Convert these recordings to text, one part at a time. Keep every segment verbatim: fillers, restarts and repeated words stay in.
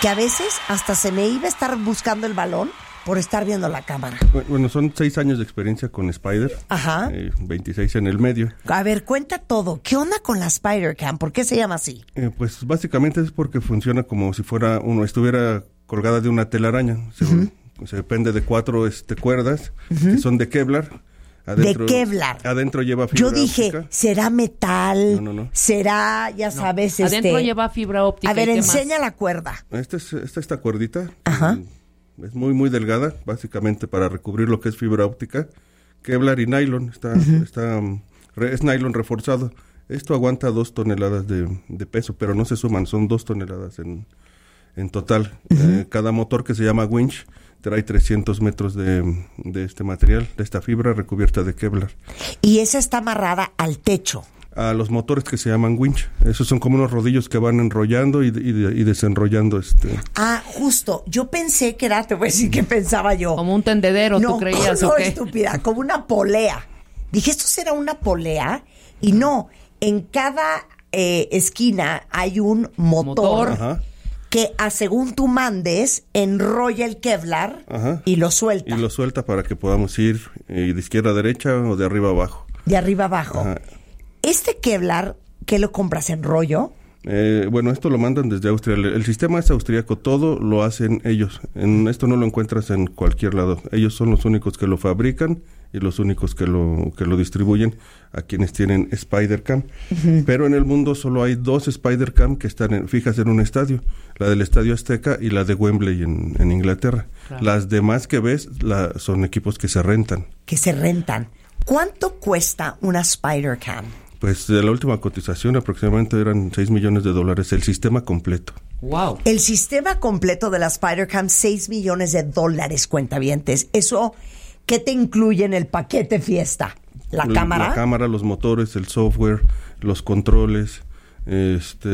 que a veces hasta se me iba a estar buscando el balón por estar viendo la cámara. Bueno, son seis años de experiencia con Spider. Ajá. Eh, veintiséis en el medio. A ver, cuenta todo. ¿Qué onda con la Spider Cam? ¿Por qué se llama así? Eh, pues básicamente es porque funciona como si fuera uno estuviera colgada de una telaraña. Se, uh-huh. se depende de cuatro este, cuerdas uh-huh. que son de Kevlar. Adentro, de Kevlar. Adentro lleva fibra Yo dije, óptica. ¿será metal? No, no, no. ¿Será, ya no. sabes, este... Adentro lleva fibra óptica. A ver, ¿y qué enseña más? la cuerda. Esta es esta, esta cuerdita. Ajá. Es muy, muy delgada, básicamente para recubrir lo que es fibra óptica. Kevlar y nylon. Está, uh-huh. está, es nylon reforzado. Esto aguanta dos toneladas de, de peso, pero no se suman, son dos toneladas en, en total. Uh-huh. Eh, cada motor, que se llama winch, trae trescientos metros de, de este material, de esta fibra recubierta de Kevlar. Y esa está amarrada al techo. A los motores que se llaman winch. Esos son como unos rodillos que van enrollando y, y, y desenrollando este. Ah, justo. Yo pensé que era, te voy a decir qué pensaba yo. Como un tendedero, no, ¿tú creías no, o qué? Estúpida, como una polea. Dije, ¿esto será una polea? Y no, en cada eh, esquina hay un motor, motor. Ajá. que a según tú mandes, enrolla el Kevlar Ajá. y lo suelta. Y lo suelta para que podamos ir eh, de izquierda a derecha o de arriba a abajo. De arriba a abajo. Ajá. ¿Este Kevlar, qué lo compras en rollo? Eh, bueno, esto lo mandan desde Austria. El, el sistema es austríaco, todo lo hacen ellos. En esto no lo encuentras en cualquier lado. Ellos son los únicos que lo fabrican y los únicos que lo que lo distribuyen a quienes tienen Spider-Cam. Uh-huh. Pero en el mundo solo hay dos Spider-Cam que están en, fijas en un estadio. La del Estadio Azteca y la de Wembley en, en Inglaterra. Claro. Las demás que ves la, son equipos que se rentan. Que se rentan. ¿Cuánto cuesta una Spider-Cam? Pues de la última cotización aproximadamente eran seis millones de dólares, el sistema completo. ¡Wow! El sistema completo de la Spider-Cam, seis millones de dólares, cuentavientes. ¿Eso qué te incluye en el paquete fiesta? ¿La el, cámara? La cámara, los motores, el software, los controles, este,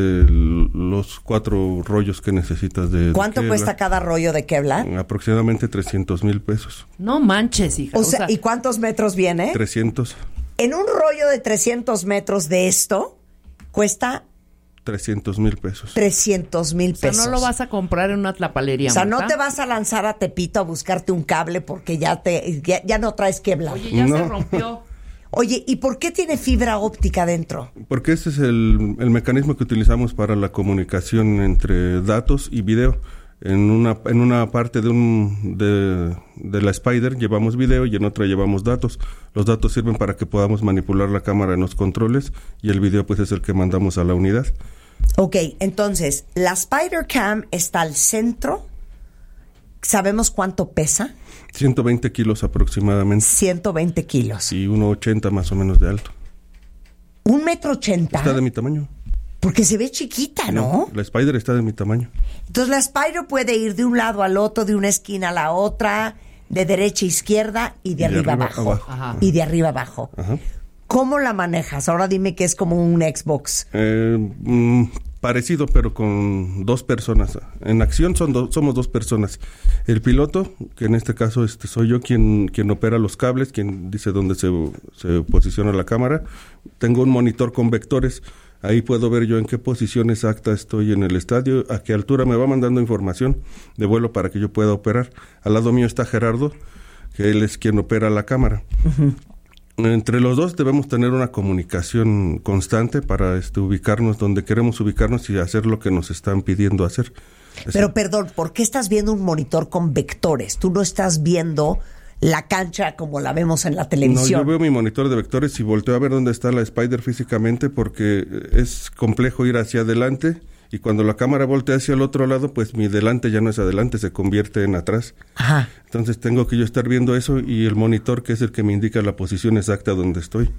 los cuatro rollos que necesitas de ¿Cuánto de cuesta cada rollo de Kevlar? Aproximadamente trescientos mil pesos. No manches, hija. O sea, o sea, ¿y cuántos metros viene? trescientos. En un rollo de trescientos metros de esto, cuesta... trescientos mil pesos. trescientos mil pesos. O sea, no lo vas a comprar en una tlapalería. O sea, ¿verdad? no te vas a lanzar a Tepito a buscarte un cable porque ya te ya, ya no traes Kevlar. Oye, ya no. se rompió. Oye, ¿y por qué tiene fibra óptica dentro? Porque ese es el, el mecanismo que utilizamos para la comunicación entre datos y video. En una en una parte de un de, de la Spider llevamos video y en otra llevamos datos. Los datos sirven para que podamos manipular la cámara en los controles y el video pues es el que mandamos a la unidad. Ok, entonces, la Spider Cam está al centro. ¿Sabemos cuánto pesa? ciento veinte kilos aproximadamente. ciento veinte kilos. Y uno ochenta más o menos de alto. ¿Un metro ochenta? Está de mi tamaño. Porque se ve chiquita, ¿no? No, la Spider está de mi tamaño. Entonces la Spider puede ir de un lado al otro, de una esquina a la otra, de derecha a izquierda y de, y arriba, de arriba abajo. abajo. Ajá. Y de arriba abajo. Ajá. ¿Cómo la manejas? Ahora dime que es como un Xbox. Eh, mm, parecido, pero con dos personas. En acción son do- somos dos personas. El piloto, que en este caso este soy yo quien quien opera los cables, quien dice dónde se, se posiciona la cámara. Tengo un monitor con vectores. Ahí puedo ver yo en qué posición exacta estoy en el estadio, a qué altura me va mandando información de vuelo para que yo pueda operar. Al lado mío está Gerardo, que él es quien opera la cámara. Uh-huh. Entre los dos debemos tener una comunicación constante para este, ubicarnos donde queremos ubicarnos y hacer lo que nos están pidiendo hacer. Pero es... perdón, ¿por qué estás viendo un monitor con vectores? Tú no estás viendo la cancha como la vemos en la televisión. No, yo veo mi monitor de vectores y volteo a ver dónde está la Spider físicamente porque es complejo ir hacia adelante y cuando la cámara voltea hacia el otro lado, pues mi delante ya no es adelante, se convierte en atrás. Ajá. Entonces tengo que yo estar viendo eso y el monitor, que es el que me indica la posición exacta donde estoy.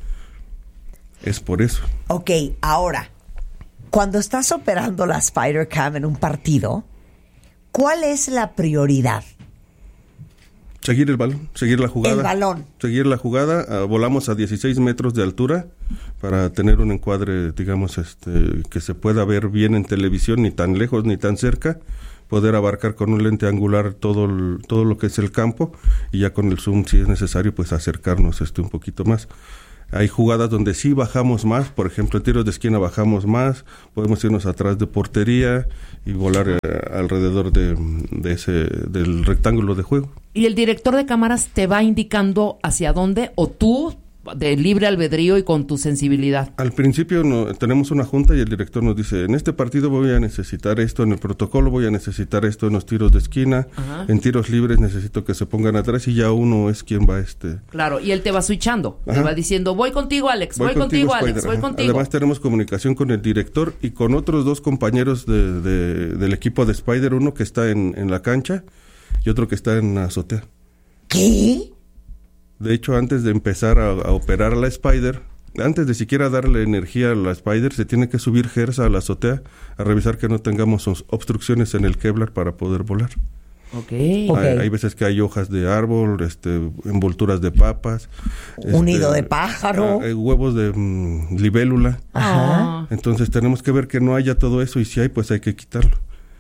Es por eso. Ok, ahora, cuando estás operando la Spider Cam en un partido, ¿cuál es la prioridad? Seguir el balón, seguir la jugada. El balón. Seguir la jugada. Uh, volamos a dieciséis metros de altura para tener un encuadre, digamos, este, que se pueda ver bien en televisión, ni tan lejos ni tan cerca. Poder abarcar con un lente angular todo el, todo lo que es el campo y ya con el zoom, si es necesario, pues acercarnos este un poquito más. Hay jugadas donde sí bajamos más, por ejemplo, en tiros de esquina bajamos más, podemos irnos atrás de portería y volar eh, alrededor de, de ese del rectángulo de juego. ¿Y el director de cámaras te va indicando hacia dónde o tú de libre albedrío y con tu sensibilidad? Al principio no, tenemos una junta y el director nos dice, en este partido voy a necesitar esto, en el protocolo voy a necesitar esto, en los tiros de esquina, Ajá. en tiros libres necesito que se pongan atrás y ya uno es quien va este... Claro, y él te va switchando, te Ajá. va diciendo, voy contigo Alex, voy, voy contigo, contigo Alex, Spider, voy ajá. contigo. Además tenemos comunicación con el director y con otros dos compañeros de, de, del equipo de Spider, uno que está en, en la cancha y otro que está en la azotea. ¿Qué? De hecho, antes de empezar a, a operar la Spider, antes de siquiera darle energía a la Spider, se tiene que subir Gersa a la azotea a revisar que no tengamos obstrucciones en el Kevlar para poder volar. Okay. Ok. Hay, hay veces que hay hojas de árbol, este, envolturas de papas. Un este, nido de pájaro. ah, eh, huevos de mm, libélula. Ajá. Entonces tenemos que ver que no haya todo eso y si hay, pues hay que quitarlo.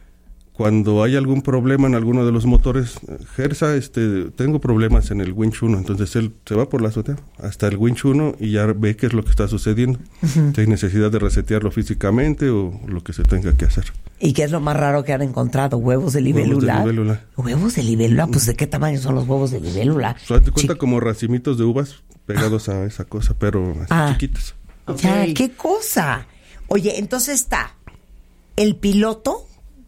Cuando hay algún problema en alguno de los motores, Gersa, este, tengo problemas en el winch uno, entonces él se va por la azotea hasta el winch uno y ya ve qué es lo que está sucediendo. Uh-huh. Si hay necesidad de resetearlo físicamente o lo que se tenga que hacer. ¿Y qué es lo más raro que han encontrado? ¿Huevos de libélula? Huevos de libélula. ¿Huevos de libélula? Pues ¿de qué tamaño son los huevos de libélula? O sea, te cuenta Chi- como racimitos de uvas pegados a esa cosa, pero así ah. chiquitos. Ya, okay. ¿Qué cosa? Oye, entonces está el piloto,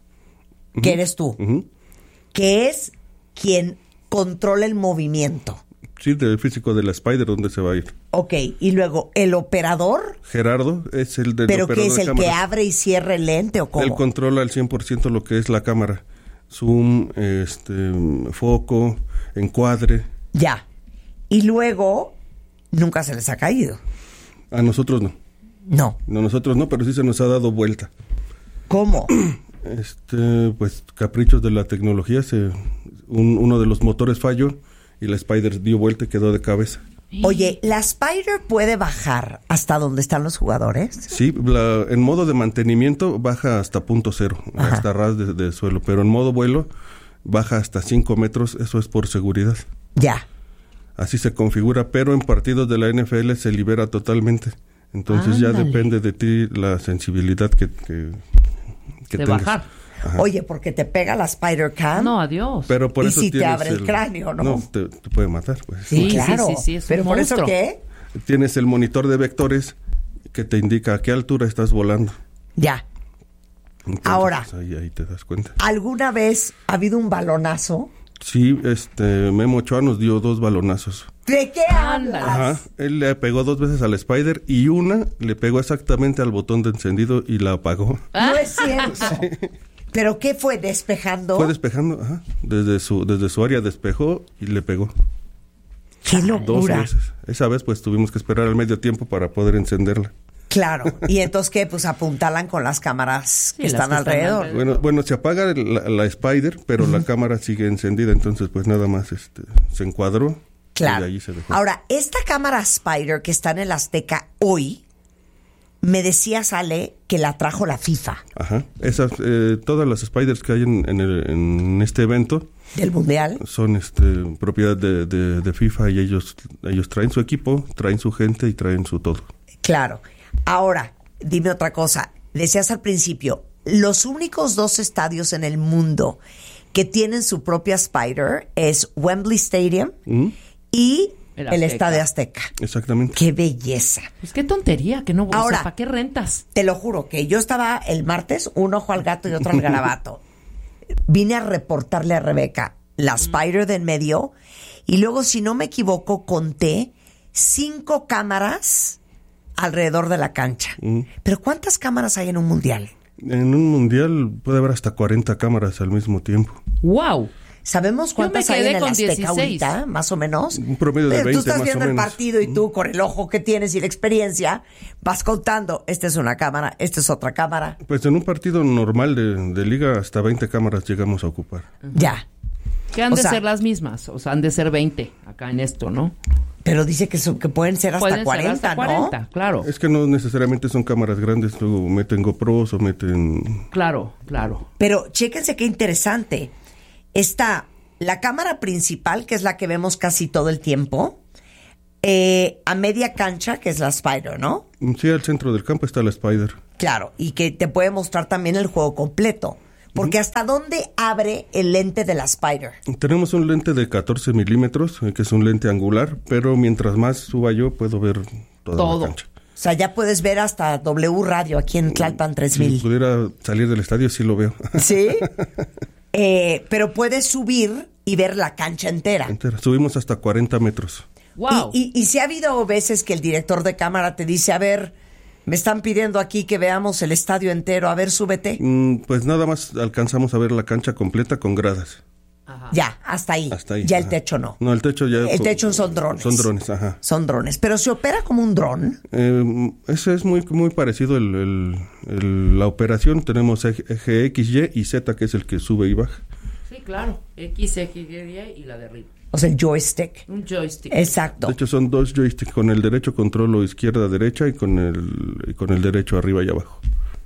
que uh-huh. eres tú, uh-huh. que es quien controla el movimiento. Sí, del físico de la Spider, ¿dónde se va a ir? Ok, y luego, ¿el operador? Gerardo es el del ¿Pero operador qué es, de el cámaras. que abre y cierra el lente o cómo? Él controla al cien por ciento lo que es la cámara. Zoom, este, foco, encuadre. Ya. Y luego, nunca se les ha caído. A nosotros no. No. No, nosotros no, pero sí se nos ha dado vuelta. ¿Cómo? Este, pues, caprichos de la tecnología. Se, un, uno de los motores falló y la Spider dio vuelta y quedó de cabeza. Oye, ¿la Spider puede bajar hasta donde están los jugadores? Sí, la, en modo de mantenimiento baja hasta punto cero, Ajá. hasta ras de, de suelo, pero en modo vuelo baja hasta cinco metros, eso es por seguridad. Ya. Así se configura, pero en partidos de la N F L se libera totalmente. Entonces Ándale. ya depende de ti la sensibilidad que, que, que de tengas. bajar. Ajá. Oye, porque te pega la Spider Cam. No, adiós. Pero por y eso si te abre el, el cráneo, ¿no? No, te, te puede matar, pues. Sí, sí claro. Sí, sí, sí, es pero un por monstruo. eso ¿qué? Tienes el monitor de vectores que te indica a qué altura estás volando. Ya. Entonces, Ahora, pues, ahí, ahí te das cuenta. ¿Alguna vez ha habido un balonazo? Sí, este, Memo Ochoa nos dio dos balonazos. ¿De qué hablas? Ajá, él le pegó dos veces al Spider y una le pegó exactamente al botón de encendido y la apagó. No es cierto. Sí. ¿Pero qué fue? ¿Despejando? Fue despejando, ajá. Desde su, desde su área despejó y le pegó. ¡Qué locura! Dos veces. Esa vez pues tuvimos que esperar al medio tiempo para poder encenderla. Claro. ¿Y entonces qué? Pues apuntalan con las cámaras sí, que, están, que alrededor. están alrededor. Bueno, bueno, se apaga la, la Spider, pero uh-huh. la cámara sigue encendida, entonces pues nada más este se encuadró. Claro. Y ahí se dejó. Ahora, esta cámara Spider que está en el Azteca hoy, me decía Sale que la trajo la FIFA. Ajá. Esas, eh, todas las Spiders que hay en, en, el, en este evento del Mundial son este propiedad de, de, de FIFA y ellos ellos traen su equipo, traen su gente y traen su todo. Claro. Ahora, dime otra cosa. Decías al principio, los únicos dos estadios en el mundo que tienen su propia Spider es Wembley Stadium ¿Mm? y el, el Estadio Azteca. Exactamente. ¡Qué belleza! Pues qué tontería, que no... Ahora, o sea, ¿para qué rentas? Te lo juro, que yo estaba el martes, un ojo al gato y otro al garabato. Vine a reportarle a Rebeca la Spider de en medio y luego, si no me equivoco, conté cinco cámaras alrededor de la cancha. Mm. ¿Pero cuántas cámaras hay en un mundial? En un mundial puede haber hasta cuarenta cámaras al mismo tiempo. ¡Wow! ¿Sabemos cuántas hay en el Azteca ahorita, más o menos? Un promedio de Pero veinte, tú estás más viendo o el menos. partido y tú, con el ojo que tienes y la experiencia, vas contando, esta es una cámara, esta es otra cámara. Pues en un partido normal de, de liga hasta veinte cámaras llegamos a ocupar. Uh-huh. Ya. Que han o de sea, ser las mismas, o sea, han de ser veinte acá en esto, ¿no? Pero dice que, son, que pueden ser hasta pueden cuarenta, ser hasta ¿no? cuarenta, claro. Es que no necesariamente son cámaras grandes, luego meten GoPros o meten... Claro, claro. Pero chéquense qué interesante. Está la cámara principal, que es la que vemos casi todo el tiempo. Eh, a media cancha, que es la Spider, ¿no? Sí, al centro del campo está la Spider. Claro, y que te puede mostrar también el juego completo. Porque ¿hasta dónde abre el lente de la Spider? Tenemos un lente de catorce milímetros, que es un lente angular, pero mientras más suba yo, puedo ver toda Todo. la cancha. O sea, ya puedes ver hasta W Radio aquí en Tlalpan tres mil. Si pudiera salir del estadio, sí lo veo. ¿Sí? eh, pero puedes subir y ver la cancha entera. Entera. Subimos hasta cuarenta metros. Wow. Y, y, y si ha habido veces que el director de cámara te dice, a ver, me están pidiendo aquí que veamos el estadio entero, a ver, súbete. Mm, pues nada más alcanzamos a ver la cancha completa con gradas. Ajá. Ya, hasta ahí. Hasta ahí. Ya el Ajá. techo no. No, el techo ya... El techo son drones. Son drones, ajá. Son drones. Pero se opera como un dron. Eh, ese es muy muy parecido el, el, el- la operación. Tenemos eje X, Y y Z, que es el que sube y baja. Sí, claro. X, X, Y y la de arriba. O sea, el joystick. Un joystick. Exacto. De hecho, son dos joysticks. Con el derecho controlo izquierda, derecha y con el, y con el derecho arriba y abajo.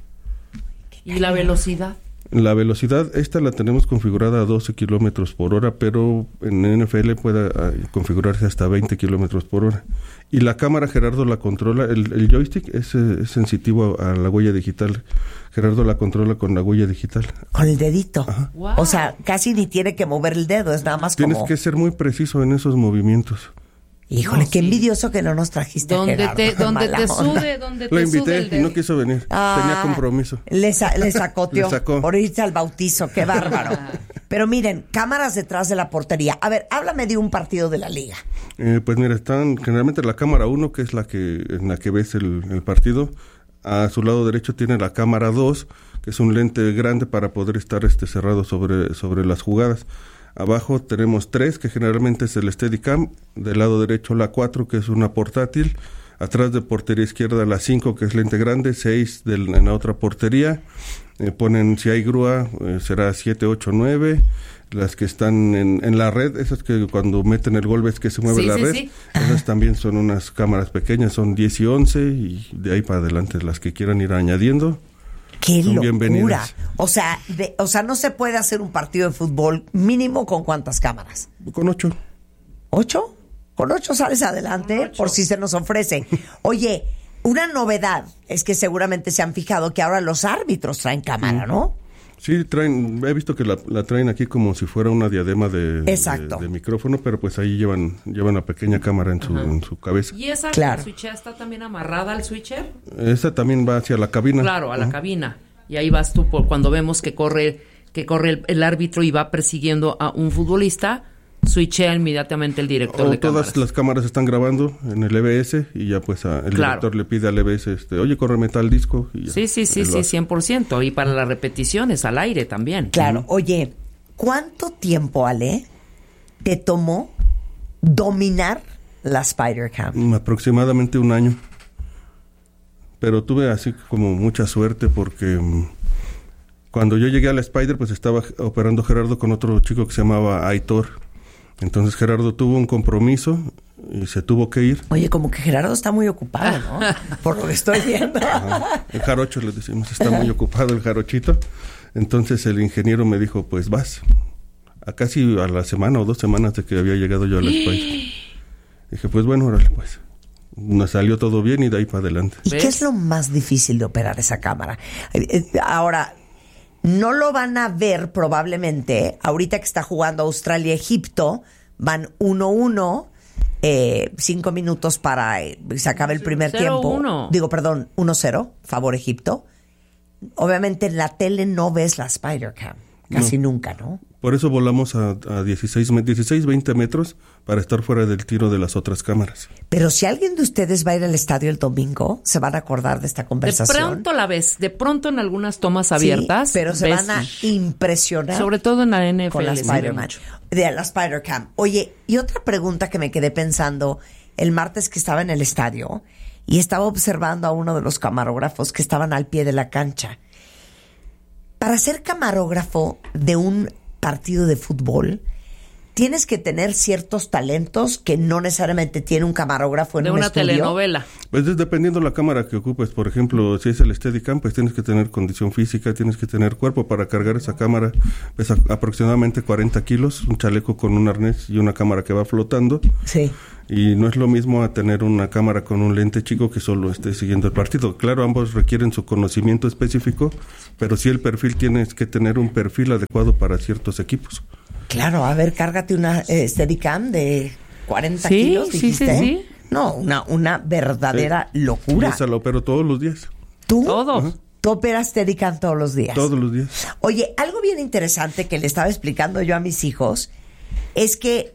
¿Y la velocidad? La velocidad, esta la tenemos configurada a doce kilómetros por hora, pero en N F L puede ah, configurarse hasta veinte kilómetros por hora. Y la cámara, Gerardo la controla, el, el joystick es, eh, es sensitivo a, a la huella digital. Gerardo la controla con la huella digital. Con el dedito. Wow. O sea, casi ni tiene que mover el dedo, es nada más Tienes como... que ser muy preciso en esos movimientos. Híjole, No, qué sí. envidioso que no nos trajiste a Donde Gerardo. te, donde Mala te onda. sude, donde te Lo sude invité el y dedo. no quiso venir. Ah, Tenía compromiso. Le, sa- le sacoteó Le sacó. por irse al bautizo, qué bárbaro. Pero miren, cámaras detrás de la portería. A ver, háblame de un partido de la liga. Eh, pues mira, están generalmente la cámara uno, que es la que en la que ves el, el partido. A su lado derecho tiene la cámara dos, que es un lente grande para poder estar este cerrado sobre, sobre las jugadas. Abajo tenemos tres, que generalmente es el Steadicam. Del lado derecho la cuatro, que es una portátil. Atrás de portería izquierda la cinco, que es lente grande. seis del, en la otra portería. Eh, ponen, si hay grúa, eh, será siete, ocho, nueve. Las que están en, en la red, esas que cuando meten el gol ves que se mueve Sí, la sí, red. sí. Esas también son unas cámaras pequeñas, son diez y once. Y de ahí para adelante las que quieran ir añadiendo. ¡Qué Son locura! bienvenidas. O sea, de, o sea, no se puede hacer un partido de fútbol mínimo con cuántas cámaras. Con ocho. ¿Ocho? Con ocho sales adelante Con ocho. por si se nos ofrece. Oye, una novedad es que seguramente se han fijado que ahora los árbitros traen cámara, ¿no? Sí, traen, he visto que la, la traen aquí como si fuera una diadema de, Exacto. de, de micrófono, pero pues ahí llevan llevan una pequeña cámara en su, en su cabeza. ¿Y esa Claro. switcher está también amarrada al switcher? Esta también va hacia la cabina. Claro, a la Ajá. cabina. Y ahí vas tú por cuando vemos que corre que corre el, el árbitro y va persiguiendo a un futbolista, switchea inmediatamente el director O de todas cámaras. las cámaras están grabando en el E B S y ya pues a- el Claro. director le pide al E B S, este, oye, córreme tal disco. Y ya. Sí, sí, sí, Él lo sí, hace. cien por ciento. Y para las repeticiones, al aire también. Claro. Oye, ¿cuánto tiempo, Ale, te tomó dominar la Spider-Cam? Mm, Aproximadamente un año. Pero tuve así como mucha suerte porque mm, cuando yo llegué a la Spider, pues estaba operando Gerardo con otro chico que se llamaba Aitor. Entonces Gerardo tuvo un compromiso y se tuvo que ir. Oye, como que Gerardo está muy ocupado, ¿no? Por lo que estoy viendo. Ajá. El jarocho, le decimos, está muy ocupado el jarochito. Entonces el ingeniero me dijo, pues vas. A casi a la semana o dos semanas de que había llegado yo a la Spider. Dije, pues bueno, órale, pues. Nos salió todo bien y de ahí para adelante. ¿Y ¿Ves? qué es lo más difícil de operar esa cámara? Eh, eh, Ahora, no lo van a ver probablemente. Ahorita que está jugando Australia-Egipto, van uno uno, eh, cinco minutos para eh, se acabe el primer cero tiempo. uno. Digo, perdón, uno cero, favor Egipto. Obviamente en la tele no ves la Spider-Cam. Casi nunca, ¿no? Por eso volamos a, a dieciséis, me- dieciséis, veinte metros para estar fuera del tiro de las otras cámaras. Pero si alguien de ustedes va a ir al estadio el domingo, se van a acordar de esta De conversación. pronto la ves, de pronto en algunas tomas Sí, abiertas. pero se ves- van a impresionar. Sobre todo en la N F L. con la se ve Spider-Man, mucho. de la Spider-Cam. Oye, y otra pregunta que me quedé pensando el martes que estaba en el estadio y estaba observando a uno de los camarógrafos que estaban al pie de la cancha. Para ser camarógrafo de un partido de fútbol, tienes que tener ciertos talentos que no necesariamente tiene un camarógrafo en De un una estudio. telenovela. Pues es dependiendo la cámara que ocupes. Por ejemplo, si es el Steadicam, pues tienes que tener condición física, tienes que tener cuerpo para cargar esa cámara. Pesa aproximadamente cuarenta kilos, un chaleco con un arnés y una cámara que va flotando. Sí. Y no es lo mismo a tener una cámara con un lente chico que solo esté siguiendo el partido. Claro, ambos requieren su conocimiento específico, pero sí el perfil tienes que tener un perfil adecuado para ciertos equipos. Claro, a ver, cárgate una eh, Steadicam de cuarenta sí, kilos, dijiste. Sí, sí, sí. No, una, una verdadera eh, locura. Yo esa la opero todos los días. ¿Tú? Todo. Ajá. Tú operas Steadicam todos los días. Todos los días. Oye, algo bien interesante que le estaba explicando yo a mis hijos es que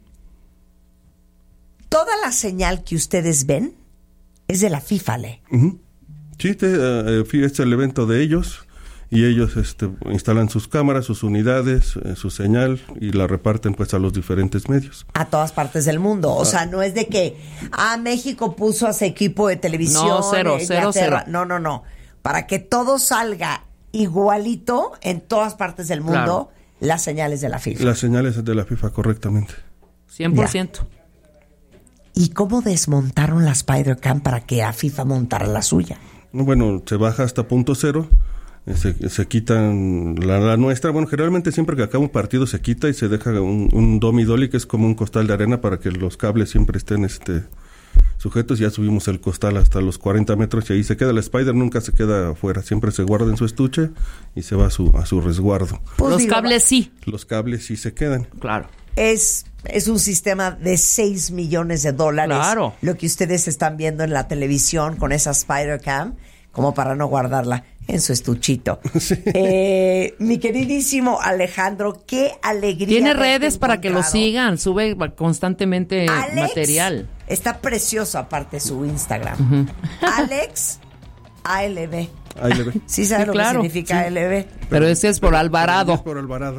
toda la señal que ustedes ven es de la FIFA, ¿le? Uh-huh. Sí, te, uh, es el evento de ellos y ellos este, instalan sus cámaras, sus unidades, eh, su señal y la reparten pues a los diferentes medios. A todas partes del mundo. O ah. sea, no es de que, ah, México puso a su equipo de televisión. No, cero, cero, cero. No, no, no. Para que todo salga igualito en todas partes del mundo, claro. Las señales de la FIFA. Las señales de la FIFA, correctamente. cien por ciento. Ya. ¿Y cómo desmontaron la Spider-Cam para que a FIFA montara la suya? Bueno, se baja hasta punto cero, se, se quitan la, la nuestra. Bueno, generalmente siempre que acaba un partido se quita y se deja un, un domi dolly, que es como un costal de arena para que los cables siempre estén este, sujetos. Ya subimos el costal hasta los cuarenta metros y ahí se queda. La Spider nunca se queda afuera, siempre se guarda en su estuche y se va a su, a su resguardo. Pues los digo, cables sí. Los cables sí se quedan. Claro. Es, es un sistema de seis millones de dólares. Claro. Lo que ustedes están viendo en la televisión con esa Spider-Cam, como para no guardarla en su estuchito. Sí. Eh, mi queridísimo Alejandro, qué alegría. Tiene redes para que lo sigan, sube constantemente Alex, material. Está precioso aparte su Instagram. Uh-huh. Alex A L B. A L B. Sí sabe sí, lo claro. que significa sí. A L B. Pero, pero ese es por Alvarado. Es por Alvarado.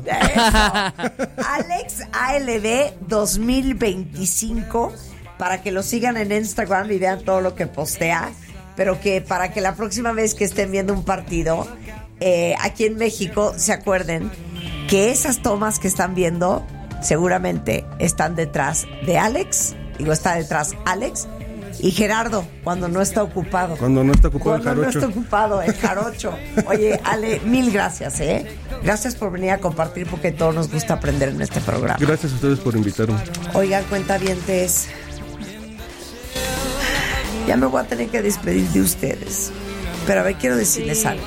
Alex A L B dos mil veinticinco, para que lo sigan en Instagram y vean todo lo que postea, pero que para que la próxima vez que estén viendo un partido eh, aquí en México se acuerden que esas tomas que están viendo seguramente están detrás de Alex, digo, está detrás Alex y Gerardo, cuando no está ocupado. Cuando no está ocupado cuando el jarocho. Cuando no está ocupado el jarocho. Oye, Ale, mil gracias, ¿eh? Gracias por venir a compartir, porque todos nos gusta aprender en este programa. Gracias a ustedes por invitarme. Oigan, cuentavientes, ya me voy a tener que despedir de ustedes. Pero a ver, quiero decirles algo.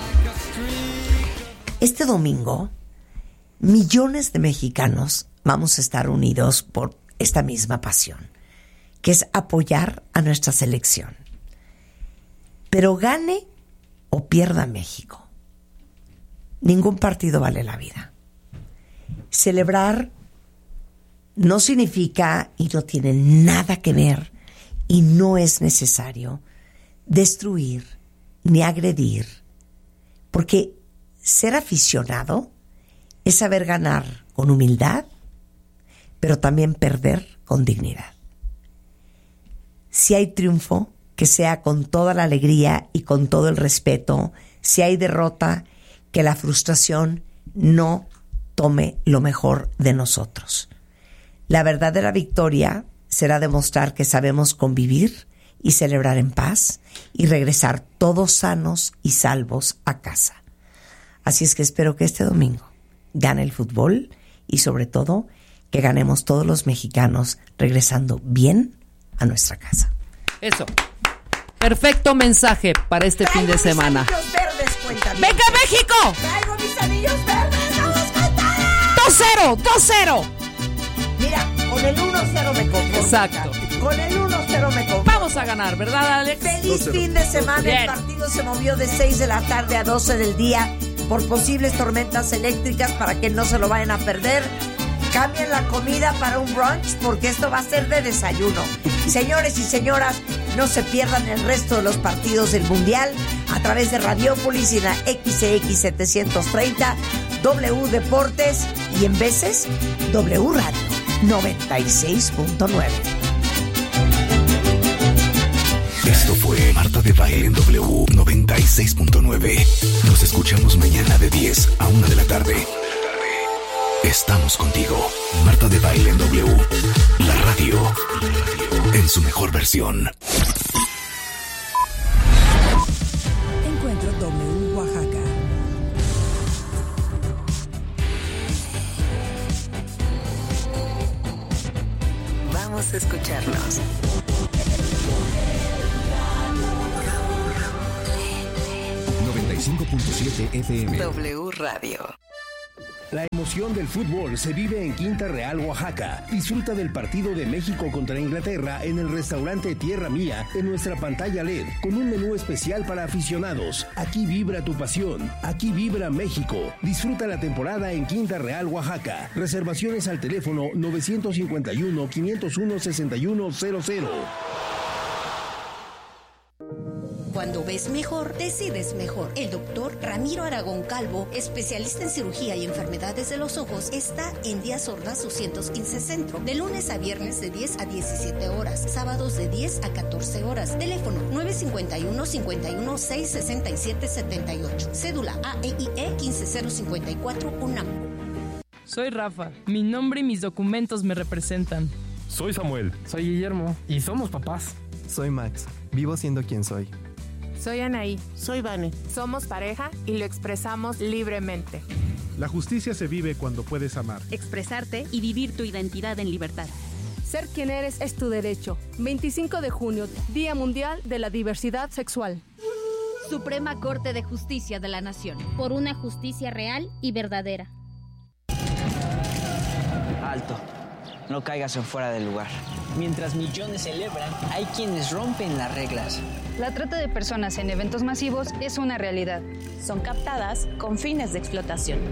Este domingo, millones de mexicanos vamos a estar unidos por esta misma pasión, que es apoyar a nuestra selección. Pero gane o pierda México, ningún partido vale la vida. Celebrar no significa, y no tiene nada que ver, y no es necesario destruir ni agredir, porque ser aficionado es saber ganar con humildad, pero también perder con dignidad. Si hay triunfo, que sea con toda la alegría y con todo el respeto. Si hay derrota, que la frustración no tome lo mejor de nosotros. La verdadera victoria será demostrar que sabemos convivir y celebrar en paz y regresar todos sanos y salvos a casa. Así es que espero que este domingo gane el fútbol y sobre todo que ganemos todos los mexicanos regresando bien a nuestra casa. Eso. Perfecto mensaje para este Traigo fin de semana. Mis anillos verdes, cuéntame. ¡Venga, México! Traigo mis anillos verdes, vamos con todo. dos cero, dos cero. Mira, con el uno cero me conformo. Exacto. Con el uno cero me conformo. Vamos a ganar, ¿verdad, Alex? Feliz fin de semana. Bien. El partido se movió de seis de la tarde a doce del día por posibles tormentas eléctricas, para que no se lo vayan a perder. Cambien la comida para un brunch, porque esto va a ser de desayuno. Señores y señoras, no se pierdan el resto de los partidos del Mundial a través de Radiópolis y la X X setecientos treinta, W Deportes y en veces W Radio noventa y seis punto nueve. Esto fue Marta de Baile en W noventa y seis punto nueve. Nos escuchamos mañana de diez a una de la tarde. Estamos contigo. Marta de Baile en W. La radio en su mejor versión. Encuentro W Oaxaca. Vamos Vamos a escucharnos. noventa y cinco punto siete F M. W Radio. La emoción del fútbol se vive en Quinta Real, Oaxaca. Disfruta del partido de México contra Inglaterra en el restaurante Tierra Mía en nuestra pantalla L E D con un menú especial para aficionados. Aquí vibra tu pasión. Aquí vibra México. Disfruta la temporada en Quinta Real, Oaxaca. Reservaciones al teléfono nueve cinco uno, cinco cero uno, seis uno cero cero. Cuando ves mejor, decides mejor. El doctor Ramiro Aragón Calvo, especialista en cirugía y enfermedades de los ojos, está en Díaz Ordaz doscientos quince Centro, de lunes a viernes de diez a diecisiete horas, sábados de diez a catorce horas. Teléfono nueve cinco uno, cinco uno seis, seis siete siete ocho. Cédula A E I E uno cinco cero cinco cuatro UNAM. Soy Rafa. Mi nombre y mis documentos me representan. Soy Samuel. Soy Guillermo. Y somos papás. Soy Max. Vivo siendo quien soy. Soy Anaí. Soy Vane. Somos pareja y lo expresamos libremente. La justicia se vive cuando puedes amar, expresarte y vivir tu identidad en libertad. Ser quien eres es tu derecho. veinticinco de junio, Día Mundial de la Diversidad Sexual. Suprema Corte de Justicia de la Nación. Por una justicia real y verdadera. Alto. No caigas en fuera del lugar. Mientras millones celebran, hay quienes rompen las reglas. La trata de personas en eventos masivos es una realidad. Son captadas con fines de explotación.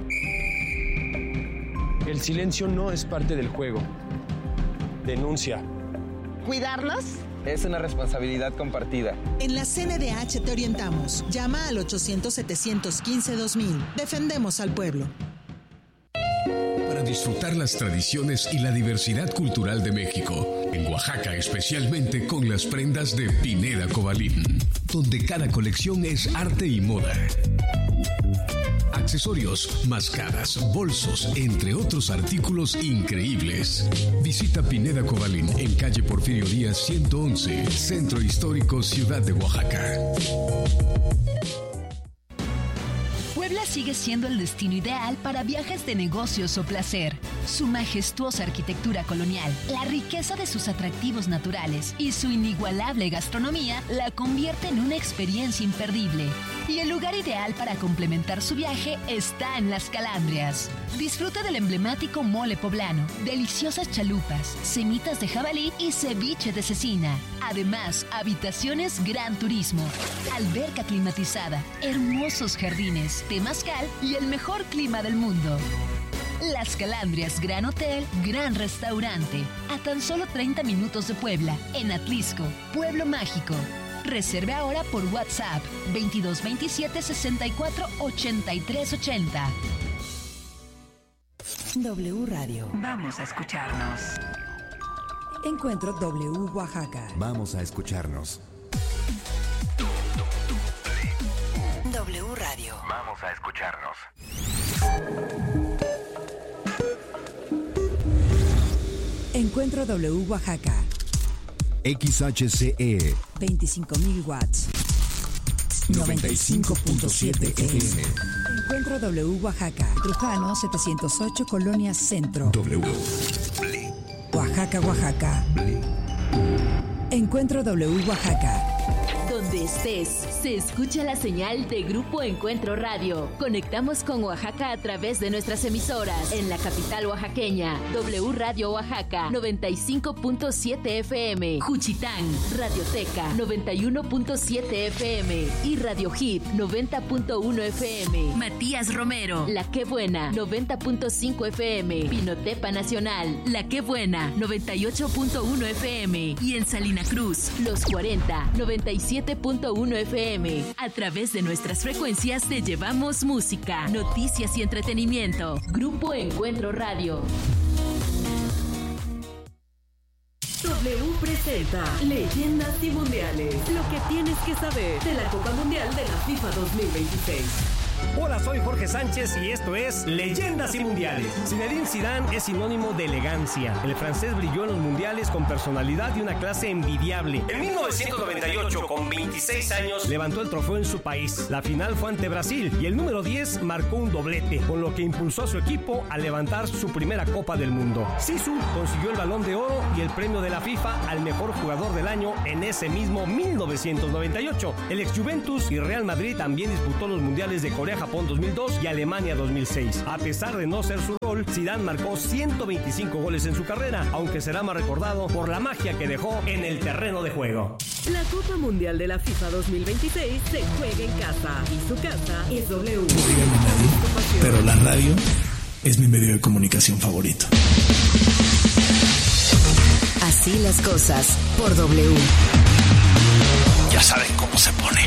El silencio no es parte del juego. Denuncia. ¿Cuidarnos? Es una responsabilidad compartida. En la C N D H te orientamos. Llama al ochocientos, setecientos quince, dos mil. Defendemos al pueblo. Para disfrutar las tradiciones y la diversidad cultural de México, en Oaxaca especialmente con las prendas de Pineda Cobalín, donde cada colección es arte y moda. Accesorios, máscaras, bolsos, entre otros artículos increíbles. Visita Pineda Cobalín en calle Porfirio Díaz ciento once, Centro Histórico, Ciudad de Oaxaca. Puebla sigue siendo el destino ideal para viajes de negocios o placer. Su majestuosa arquitectura colonial, la riqueza de sus atractivos naturales y su inigualable gastronomía la convierte en una experiencia imperdible. Y el lugar ideal para complementar su viaje está en Las Calandrias. Disfruta del emblemático mole poblano, deliciosas chalupas, semitas de jabalí y ceviche de cecina. Además, habitaciones Gran Turismo, alberca climatizada, hermosos jardines, temazcal y el mejor clima del mundo. Las Calandrias Gran Hotel, Gran Restaurante, a tan solo treinta minutos de Puebla, en Atlisco, Pueblo Mágico. Reserve ahora por WhatsApp veintidós veintisiete sesenta y cuatro ochenta y tres ochenta. W Radio. Vamos a escucharnos. Encuentro W Oaxaca. Vamos a escucharnos. W Radio. Vamos a escucharnos. Encuentro W Oaxaca. X H C E veinticinco mil watts. noventa y cinco punto siete F M. Encuentro W Oaxaca. Trujano setecientos ocho, Colonia Centro. W. Oaxaca, Oaxaca. Encuentro W Oaxaca. Donde estés, se escucha la señal de Grupo Encuentro Radio. Conectamos con Oaxaca a través de nuestras emisoras. En la capital oaxaqueña, W Radio Oaxaca, noventa y cinco punto siete F M. Juchitán, Radioteca, noventa y uno punto siete F M. Y Radio Hip, noventa punto uno F M. Matías Romero, La Qué Buena, noventa punto cinco F M. Pinotepa Nacional, La Qué Buena, noventa y ocho punto uno F M. Y en Salina Cruz, Los cuarenta, noventa y siete punto uno F M. A través de nuestras frecuencias te llevamos música, noticias y entretenimiento. Grupo Encuentro Radio. W presenta Leyendas y Mundiales. Lo que tienes que saber de la Copa Mundial de la FIFA dos mil veintiséis. Hola, soy Jorge Sánchez y esto es Leyendas y Mundiales. Zinedine Zidane es sinónimo de elegancia. El francés brilló en los mundiales con personalidad y una clase envidiable. En mil novecientos noventa y ocho, con veintiséis años, levantó el trofeo en su país. La final fue ante Brasil y el número diez marcó un doblete, con lo que impulsó a su equipo a levantar su primera Copa del Mundo. Zizou consiguió el Balón de Oro y el premio de la FIFA al mejor jugador del año en ese mismo mil novecientos noventa y ocho. El ex Juventus y Real Madrid también disputó los mundiales de Corea, Japón dos mil dos y Alemania dos mil seis. A pesar de no ser su rol, Zidane marcó ciento veinticinco goles en su carrera, aunque será más recordado por la magia que dejó en el terreno de juego. La Copa Mundial de la FIFA dos mil veintiséis se juega en casa y su casa es W. No dígame nadie, pero la radio es mi medio de comunicación favorito. Así las cosas por W. Ya saben cómo se pone.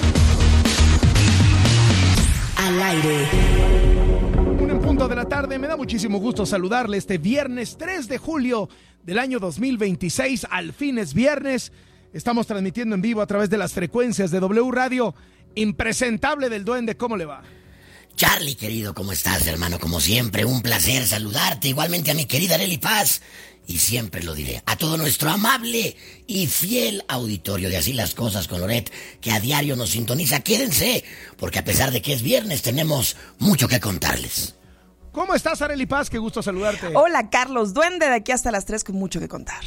Al aire. Un en punto de la tarde, me da muchísimo gusto saludarle este viernes tres de julio del año dos mil veintiséis. Al fin es viernes. Estamos transmitiendo en vivo a través de las frecuencias de W Radio. Impresentable del Duende, ¿cómo le va? Charlie, querido, ¿cómo estás, hermano? Como siempre, un placer saludarte. Igualmente a mi querida Arely Paz. Y siempre lo diré, a todo nuestro amable y fiel auditorio de Así las Cosas con Loret, que a diario nos sintoniza. Quédense, porque a pesar de que es viernes, tenemos mucho que contarles. ¿Cómo estás, Arely Paz? Qué gusto saludarte. Hola, Carlos Duende, de aquí hasta las tres con mucho que contar.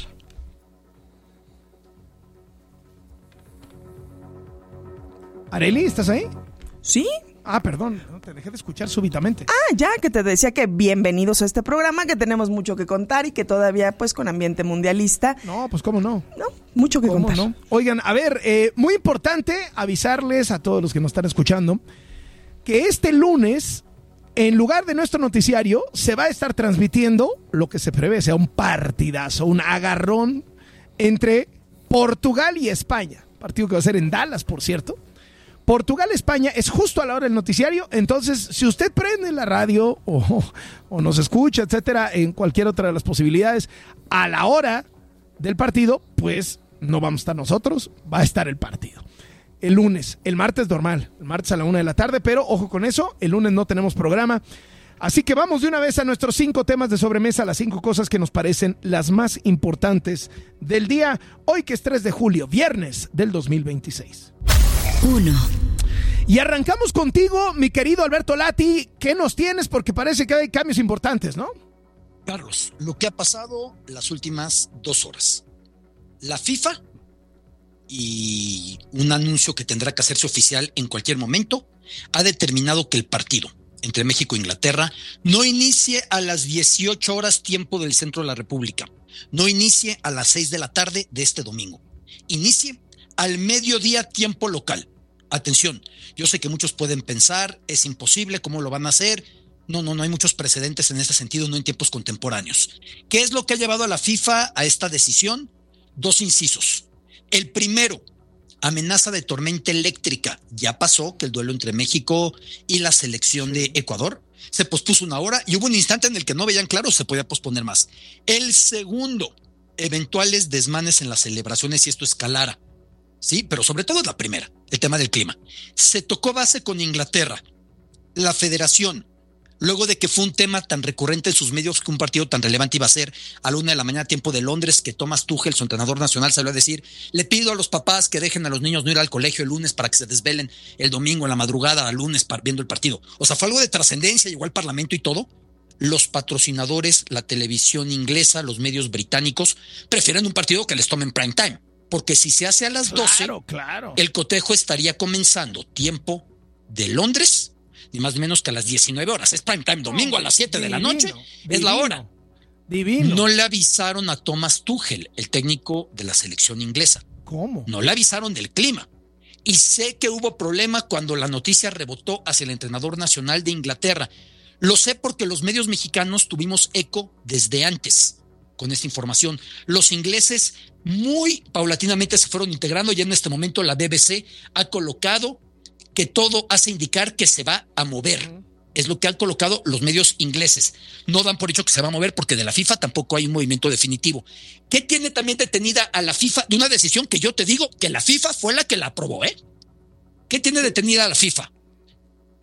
Arely, ¿estás ahí? Sí. Ah, perdón, no te dejé de escuchar súbitamente. Ah, ya, que te decía que bienvenidos a este programa, que tenemos mucho que contar y que todavía, pues, con ambiente mundialista. No, pues, ¿cómo no? No, mucho que ¿Cómo contar. no? Oigan, a ver, eh, muy importante avisarles a todos los que nos están escuchando que este lunes, en lugar de nuestro noticiario, se va a estar transmitiendo lo que se prevé, sea un partidazo, un agarrón entre Portugal y España. Partido que va a ser en Dallas, por cierto. Portugal-España es justo a la hora del noticiario, entonces si usted prende la radio o, o nos escucha, etcétera, en cualquier otra de las posibilidades, a la hora del partido, pues no vamos a estar nosotros, va a estar el partido. El lunes, el martes normal, el martes a la una de la tarde, pero ojo con eso, el lunes no tenemos programa. Así que vamos de una vez a nuestros cinco temas de sobremesa, las cinco cosas que nos parecen las más importantes del día, hoy que es tres de julio, viernes del dos mil veintiséis. Uno. Y arrancamos contigo, mi querido Alberto Lati. ¿Qué nos tienes? Porque parece que hay cambios importantes, ¿no? Carlos, lo que ha pasado las últimas dos horas. La FIFA, y un anuncio que tendrá que hacerse oficial en cualquier momento, ha determinado que el partido entre México e Inglaterra no inicie a las dieciocho horas tiempo del centro de la República. No inicie a las seis de la tarde de este domingo. Inicie al mediodía tiempo local. Atención, yo sé que muchos pueden pensar, es imposible, ¿cómo lo van a hacer? No, no, no hay muchos precedentes en ese sentido, no en tiempos contemporáneos. ¿Qué es lo que ha llevado a la FIFA a esta decisión? Dos incisos. El primero, amenaza de tormenta eléctrica. Ya pasó que el duelo entre México y la selección de Ecuador se pospuso una hora y hubo un instante en el que no veían claro, se podía posponer más. El segundo, eventuales desmanes en las celebraciones si esto escalara. Sí, pero sobre todo la primera, el tema del clima. Se tocó base con Inglaterra. La federación, luego de que fue un tema tan recurrente en sus medios que un partido tan relevante iba a ser a la una de la mañana tiempo de Londres, que Thomas Tuchel, su entrenador nacional, salió a decir, le pido a los papás que dejen a los niños no ir al colegio el lunes para que se desvelen el domingo en la madrugada al lunes viendo el partido. O sea, fue algo de trascendencia, llegó al Parlamento y todo. Los patrocinadores, la televisión inglesa, los medios británicos, prefieren un partido que les tomen prime time. Porque si se hace a las doce, claro, claro. El cotejo estaría comenzando tiempo de Londres, ni más ni menos que a las diecinueve horas. Es prime time, domingo a las siete divino, de la noche, divino, es la hora. Divino. No le avisaron a Thomas Tuchel, el técnico de la selección inglesa. ¿Cómo? No le avisaron del clima. Y sé que hubo problema cuando la noticia rebotó hacia el entrenador nacional de Inglaterra. Lo sé porque los medios mexicanos tuvimos eco desde antes con esta información. Los ingleses muy paulatinamente se fueron integrando y en este momento la B B C ha colocado que todo hace indicar que se va a mover. Es lo que han colocado los medios ingleses. No dan por hecho que se va a mover porque de la FIFA tampoco hay un movimiento definitivo. ¿Qué tiene también detenida a la FIFA de una decisión que yo te digo que la FIFA fue la que la aprobó, ¿eh? ¿Qué tiene detenida a la FIFA?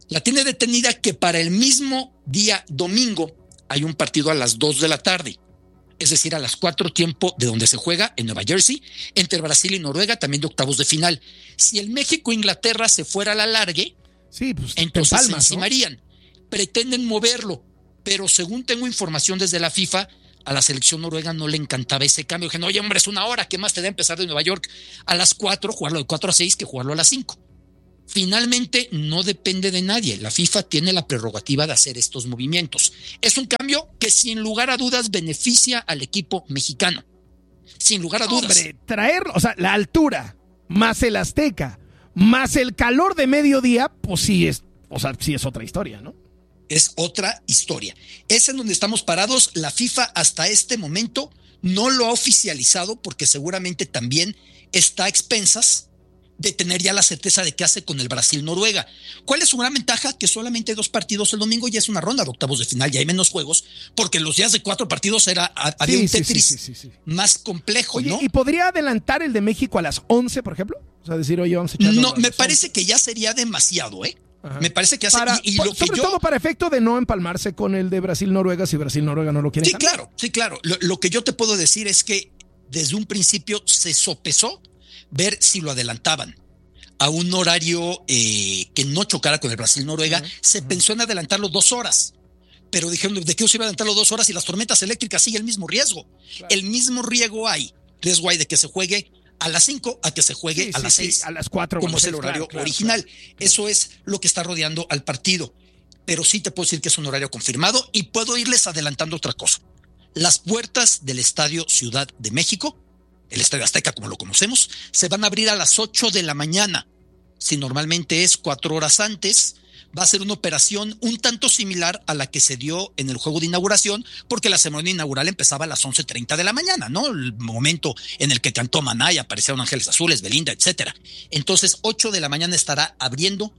La tiene detenida que para el mismo día domingo hay un partido a las dos de la tarde. Es decir, a las cuatro tiempo de donde se juega en Nueva Jersey, entre Brasil y Noruega, también de octavos de final. Si el México-Inglaterra se fuera a la largue, sí, pues, entonces palmas, se encimarían. ¿No? Pretenden moverlo, pero según tengo información desde la FIFA, a la selección noruega no le encantaba ese cambio. Dijeron, oye, hombre, es una hora, ¿qué más te da empezar de Nueva York a las cuatro, jugarlo de cuatro a seis que jugarlo a las cinco? Finalmente, no depende de nadie. La FIFA tiene la prerrogativa de hacer estos movimientos. Es un cambio que sin lugar a dudas beneficia al equipo mexicano. Sin lugar a dudas. Hombre, traer, o sea, la altura, más el Azteca, más el calor de mediodía, pues sí es, o sea, sí es otra historia, ¿no? Es otra historia. Es en donde estamos parados. La FIFA hasta este momento no lo ha oficializado porque seguramente también está a expensas de tener ya la certeza de qué hace con el Brasil-Noruega. ¿Cuál es su gran ventaja? Que solamente hay dos partidos el domingo y es una ronda de octavos de final, ya hay menos juegos, porque los días de cuatro partidos era, había sí, un Tetris sí, sí, sí, sí, sí. más complejo, oye, ¿no? ¿Y podría adelantar el de México a las once, por ejemplo? O sea, decir, oye, vamos a echar No, me parece once. Que ya sería demasiado, ¿eh? Ajá. Me parece que hace para, y, y lo sobre que yo, todo para efecto de no empalmarse con el de Brasil-Noruega si Brasil-Noruega no lo quiere Sí, cambiar. claro, sí, claro. Lo, lo que yo te puedo decir es que desde un principio se sopesó ver si lo adelantaban a un horario eh, que no chocara con el Brasil-Noruega. Uh-huh. Se uh-huh. pensó en adelantarlo dos horas, pero dijeron, ¿de qué se iba a adelantarlo dos horas? Y las tormentas eléctricas siguen el mismo riesgo. Claro. El mismo riesgo hay, riesgo hay de que se juegue a las cinco a que se juegue sí, a sí, las seis. Sí, a las cuatro. Como es el horario claro, claro, original. Claro, claro. Eso es lo que está rodeando al partido. Pero sí te puedo decir que es un horario confirmado y puedo irles adelantando otra cosa. Las puertas del Estadio Ciudad de México, el Estadio Azteca como lo conocemos, se van a abrir a las ocho de la mañana. Si normalmente es cuatro horas antes, va a ser una operación un tanto similar a la que se dio en el juego de inauguración, porque la ceremonia inaugural empezaba a las once treinta de la mañana, ¿no? El momento en el que cantó Maná y aparecieron Ángeles Azules, Belinda, etcétera. Entonces, ocho de la mañana estará abriendo,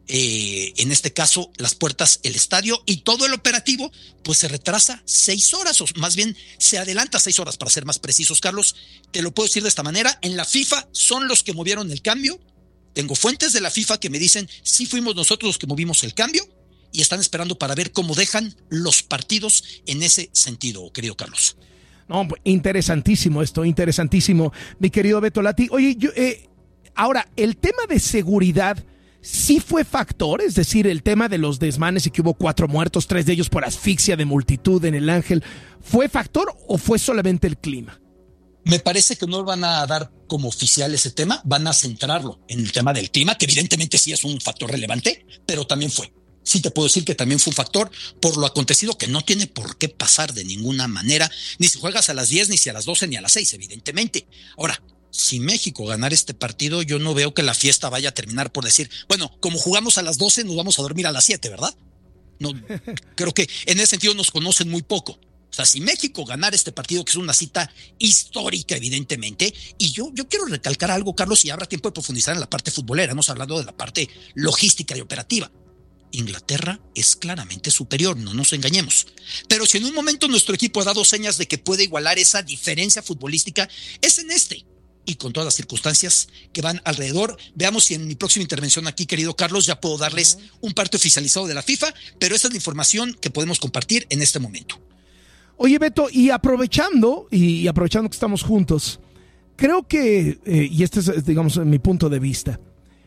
eh, en este caso, las puertas el estadio, y todo el operativo, pues se retrasa seis horas, o más bien se adelanta seis horas, para ser más precisos, Carlos. Te lo puedo decir de esta manera, en la FIFA son los que movieron el cambio. Tengo fuentes de la FIFA que me dicen, sí fuimos nosotros los que movimos el cambio, y están esperando para ver cómo dejan los partidos en ese sentido, querido Carlos. No, interesantísimo esto, interesantísimo, mi querido Beto Lati. Oye, yo, eh, ahora, el tema de seguridad sí fue factor, es decir, el tema de los desmanes y que hubo cuatro muertos, tres de ellos por asfixia de multitud en el Ángel, ¿fue factor o fue solamente el clima? Me parece que no van a dar como oficial ese tema, van a centrarlo en el tema del clima, que evidentemente sí es un factor relevante, pero también fue. Sí te puedo decir que también fue un factor por lo acontecido, que no tiene por qué pasar de ninguna manera, ni si juegas a las diez, ni si a las doce, ni a las seis, evidentemente. Ahora, si México ganara este partido, yo no veo que la fiesta vaya a terminar por decir, bueno, como jugamos a las doce, nos vamos a dormir a las siete, ¿verdad? No, creo que en ese sentido nos conocen muy poco. O sea, si México ganara este partido, que es una cita histórica, evidentemente, y yo, yo quiero recalcar algo, Carlos, y habrá tiempo de profundizar en la parte futbolera, hemos hablado de la parte logística y operativa. Inglaterra es claramente superior, no nos engañemos. Pero si en un momento nuestro equipo ha dado señas de que puede igualar esa diferencia futbolística, es en este. Y con todas las circunstancias que van alrededor. Veamos si en mi próxima intervención aquí, querido Carlos, ya puedo darles un parte oficializado de la FIFA, pero esa es la información que podemos compartir en este momento. Oye, Beto, y aprovechando, y aprovechando que estamos juntos, creo que, eh, y este es, digamos, mi punto de vista,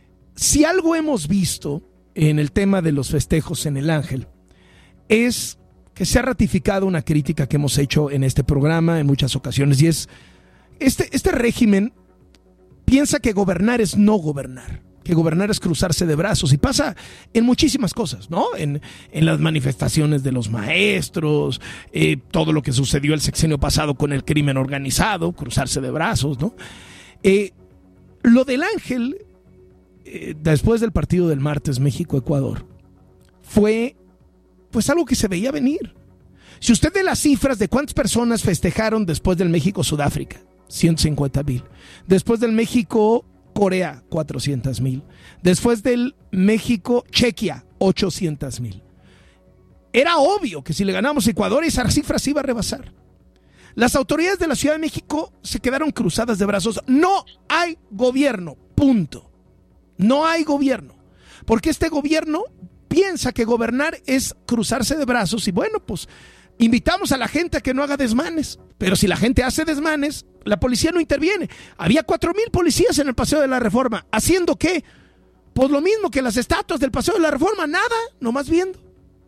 si algo hemos visto en el tema de los festejos en el Ángel, es que se ha ratificado una crítica que hemos hecho en este programa en muchas ocasiones, y es, este, este régimen piensa que gobernar es no gobernar, que gobernar es cruzarse de brazos, y pasa en muchísimas cosas, ¿no? En, en las manifestaciones de los maestros, eh, todo lo que sucedió el sexenio pasado con el crimen organizado, cruzarse de brazos, ¿no? Eh, lo del Ángel, eh, después del partido del martes México-Ecuador, fue pues algo que se veía venir. Si usted ve las cifras de cuántas personas festejaron después del México-Sudáfrica, ciento cincuenta mil. Después del México-Corea, cuatrocientos mil. Después del México-Chequia, ochocientos mil. Era obvio que si le ganamos a Ecuador, esa cifra se iba a rebasar. Las autoridades de la Ciudad de México se quedaron cruzadas de brazos. No hay gobierno, punto. No hay gobierno. Porque este gobierno piensa que gobernar es cruzarse de brazos y bueno, pues invitamos a la gente a que no haga desmanes. Pero si la gente hace desmanes, la policía no interviene. Había cuatro mil policías en el Paseo de la Reforma. ¿Haciendo qué? Pues lo mismo que las estatuas del Paseo de la Reforma. Nada, nomás viendo.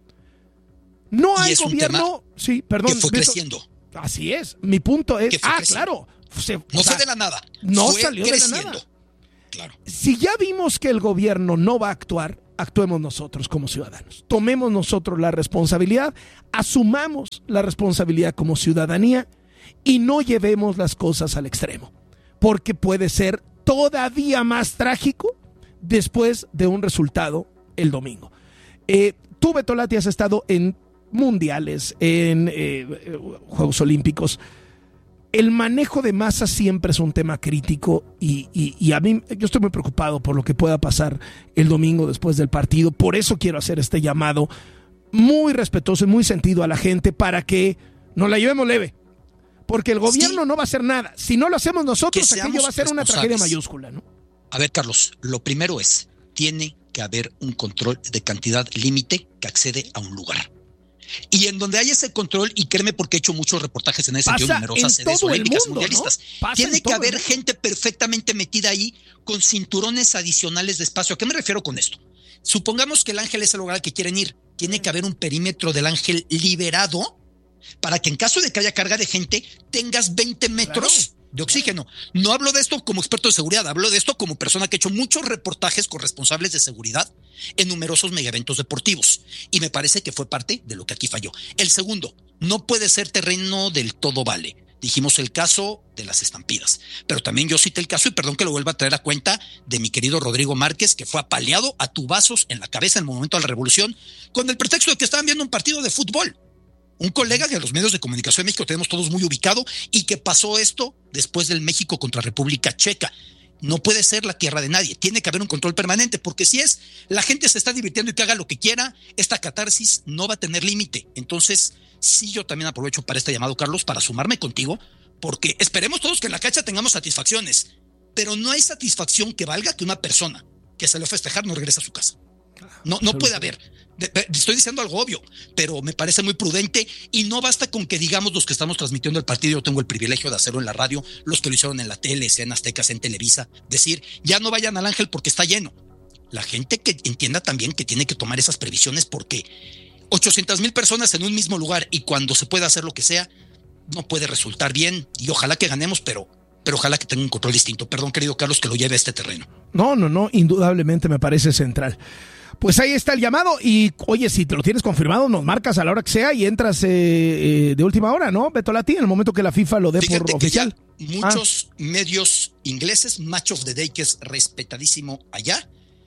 No hay gobierno... Sí, perdón. Que fue Beto, creciendo. Así es. Mi punto es... Ah, creciendo. Claro. Se, no fue de la nada. No fue salió creciendo. de la nada. Claro. Si ya vimos que el gobierno no va a actuar, actuemos nosotros como ciudadanos. Tomemos nosotros la responsabilidad, asumamos la responsabilidad como ciudadanía y no llevemos las cosas al extremo, porque puede ser todavía más trágico después de un resultado el domingo. Eh, tú, Betolati, has estado en mundiales, en eh, Juegos Olímpicos. El manejo de masas siempre es un tema crítico y, y, y a mí, yo estoy muy preocupado por lo que pueda pasar el domingo después del partido. Por eso quiero hacer este llamado muy respetuoso y muy sentido a la gente para que nos la llevemos leve. Porque el gobierno sí. no va a hacer nada. Si no lo hacemos nosotros, aquello va a ser una tragedia mayúscula, ¿no? A ver, Carlos, lo primero es, tiene que haber un control de cantidad límite que accede a un lugar. Y en donde hay ese control, y créeme porque he hecho muchos reportajes en ese Pasa sentido, numerosas sedes olímpicas mundo, mundialistas, ¿no? tiene que haber gente perfectamente metida ahí con cinturones adicionales de espacio. ¿A qué me refiero con esto? Supongamos que el Ángel es el lugar al que quieren ir. Tiene que haber un perímetro del Ángel liberado para que en caso de que haya carga de gente, tengas veinte metros claro. de oxígeno. No hablo de esto como experto de seguridad, hablo de esto como persona que ha hecho muchos reportajes con responsables de seguridad en numerosos megaeventos deportivos. Y me parece que fue parte de lo que aquí falló. El segundo, no puede ser terreno del todo vale. Dijimos el caso de las estampidas, pero también yo cité el caso, y perdón que lo vuelva a traer a cuenta, de mi querido Rodrigo Márquez, que fue apaleado a tubazos en la cabeza en el momento de la revolución, con el pretexto de que estaban viendo un partido de fútbol. Un colega que a los medios de comunicación de México tenemos todos muy ubicado, y que pasó esto después del México contra República Checa. No puede ser la tierra de nadie, tiene que haber un control permanente, porque si es, la gente se está divirtiendo y que haga lo que quiera, esta catarsis no va a tener límite. Entonces, sí, yo también aprovecho para este llamado, Carlos, para sumarme contigo, porque esperemos todos que en la cancha tengamos satisfacciones, pero no hay satisfacción que valga que una persona que salió a festejar no regrese a su casa. No, no puede haber. Estoy diciendo algo obvio, pero me parece muy prudente, y no basta con que digamos los que estamos transmitiendo el partido. Yo tengo el privilegio de hacerlo en la radio, los que lo hicieron en la tele, sea en Azteca, sea en Televisa, decir, ya no vayan al Ángel porque está lleno. La gente que entienda también que tiene que tomar esas previsiones, porque ochocientas mil personas en un mismo lugar, y cuando se puede hacer lo que sea, no puede resultar bien, y ojalá que ganemos, pero, pero ojalá que tenga un control distinto. Perdón, querido Carlos, que lo lleve a este terreno. No, no, no, indudablemente me parece central. Pues ahí está el llamado, y oye, si te lo tienes confirmado, nos marcas a la hora que sea y entras eh, eh, de última hora, ¿no, Betolati? En el momento que la FIFA lo dé Fíjate por oficial. Muchos ah. medios ingleses, Match of the Day, que es respetadísimo allá,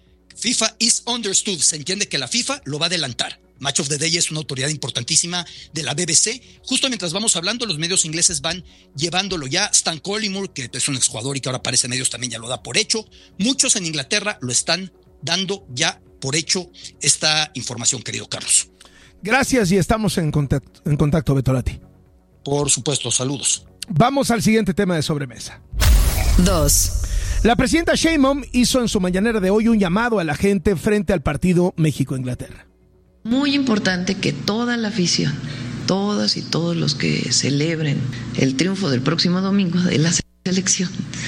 FIFA is understood, se entiende que la FIFA lo va a adelantar. Match of the Day es una autoridad importantísima de la B B C. Justo mientras vamos hablando, los medios ingleses van llevándolo ya. Stan Collymore, que es un exjugador y que ahora aparece en medios, también ya lo da por hecho. Muchos en Inglaterra lo están dando ya por hecho esta información, querido Carlos. Gracias, y estamos en contacto, en contacto, Betolati. Por supuesto, saludos. Vamos al siguiente tema de sobremesa. Dos. La presidenta Sheinbaum hizo en su mañanera de hoy un llamado a la gente frente al partido México-Inglaterra. Muy importante que toda la afición, todas y todos los que celebren el triunfo del próximo domingo de la selección,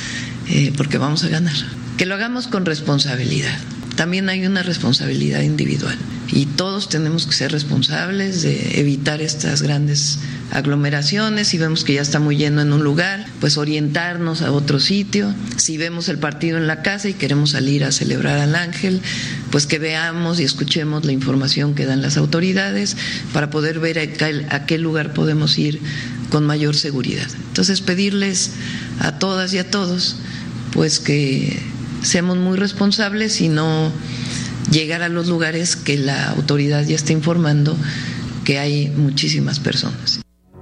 eh, porque vamos a ganar, que lo hagamos con responsabilidad. También hay una responsabilidad individual, y todos tenemos que ser responsables de evitar estas grandes aglomeraciones. Si vemos que ya está muy lleno en un lugar, pues orientarnos a otro sitio. Si vemos el partido en la casa y queremos salir a celebrar al Ángel, pues que veamos y escuchemos la información que dan las autoridades para poder ver a, a qué lugar podemos ir con mayor seguridad. Entonces, pedirles a todas y a todos, pues que seamos muy responsables y no llegar a los lugares que la autoridad ya está informando que hay muchísimas personas.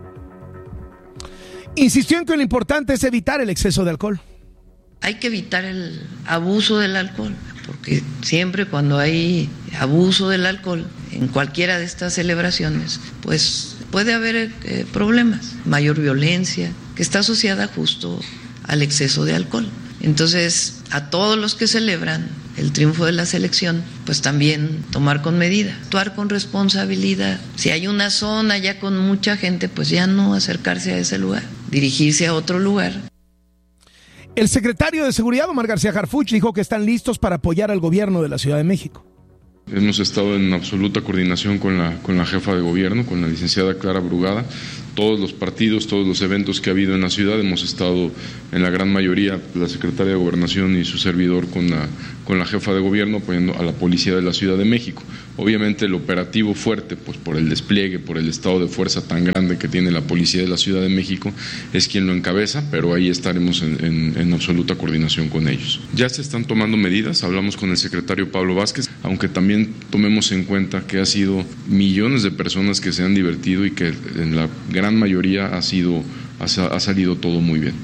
Insistió en que lo importante es evitar el exceso de alcohol. Hay que evitar el abuso del alcohol, porque siempre cuando hay abuso del alcohol en cualquiera de estas celebraciones, pues puede haber eh, problemas, mayor violencia, que está asociada justo al exceso de alcohol. Entonces, a todos los que celebran, el triunfo de la selección, pues también tomar con medida, actuar con responsabilidad. Si hay una zona ya con mucha gente, pues ya no acercarse a ese lugar, dirigirse a otro lugar. El secretario de Seguridad, Omar García Harfuch, dijo que están listos para apoyar al gobierno de la Ciudad de México. Hemos estado en absoluta coordinación con la, con la jefa de gobierno, con la licenciada Clara Brugada. Todos los partidos, todos los eventos que ha habido en la ciudad, hemos estado en la gran mayoría, la secretaria de Gobernación y su servidor con la, con la jefa de gobierno apoyando a la policía de la Ciudad de México. Obviamente el operativo fuerte, pues por el despliegue, por el estado de fuerza tan grande que tiene la policía de la Ciudad de México, es quien lo encabeza, pero ahí estaremos en, en, en absoluta coordinación con ellos. Ya se están tomando medidas, hablamos con el secretario Pablo Vázquez, aunque también tomemos en cuenta que ha sido millones de personas que se han divertido y que en la gran gran mayoría ha sido ha, ha salido todo muy bien.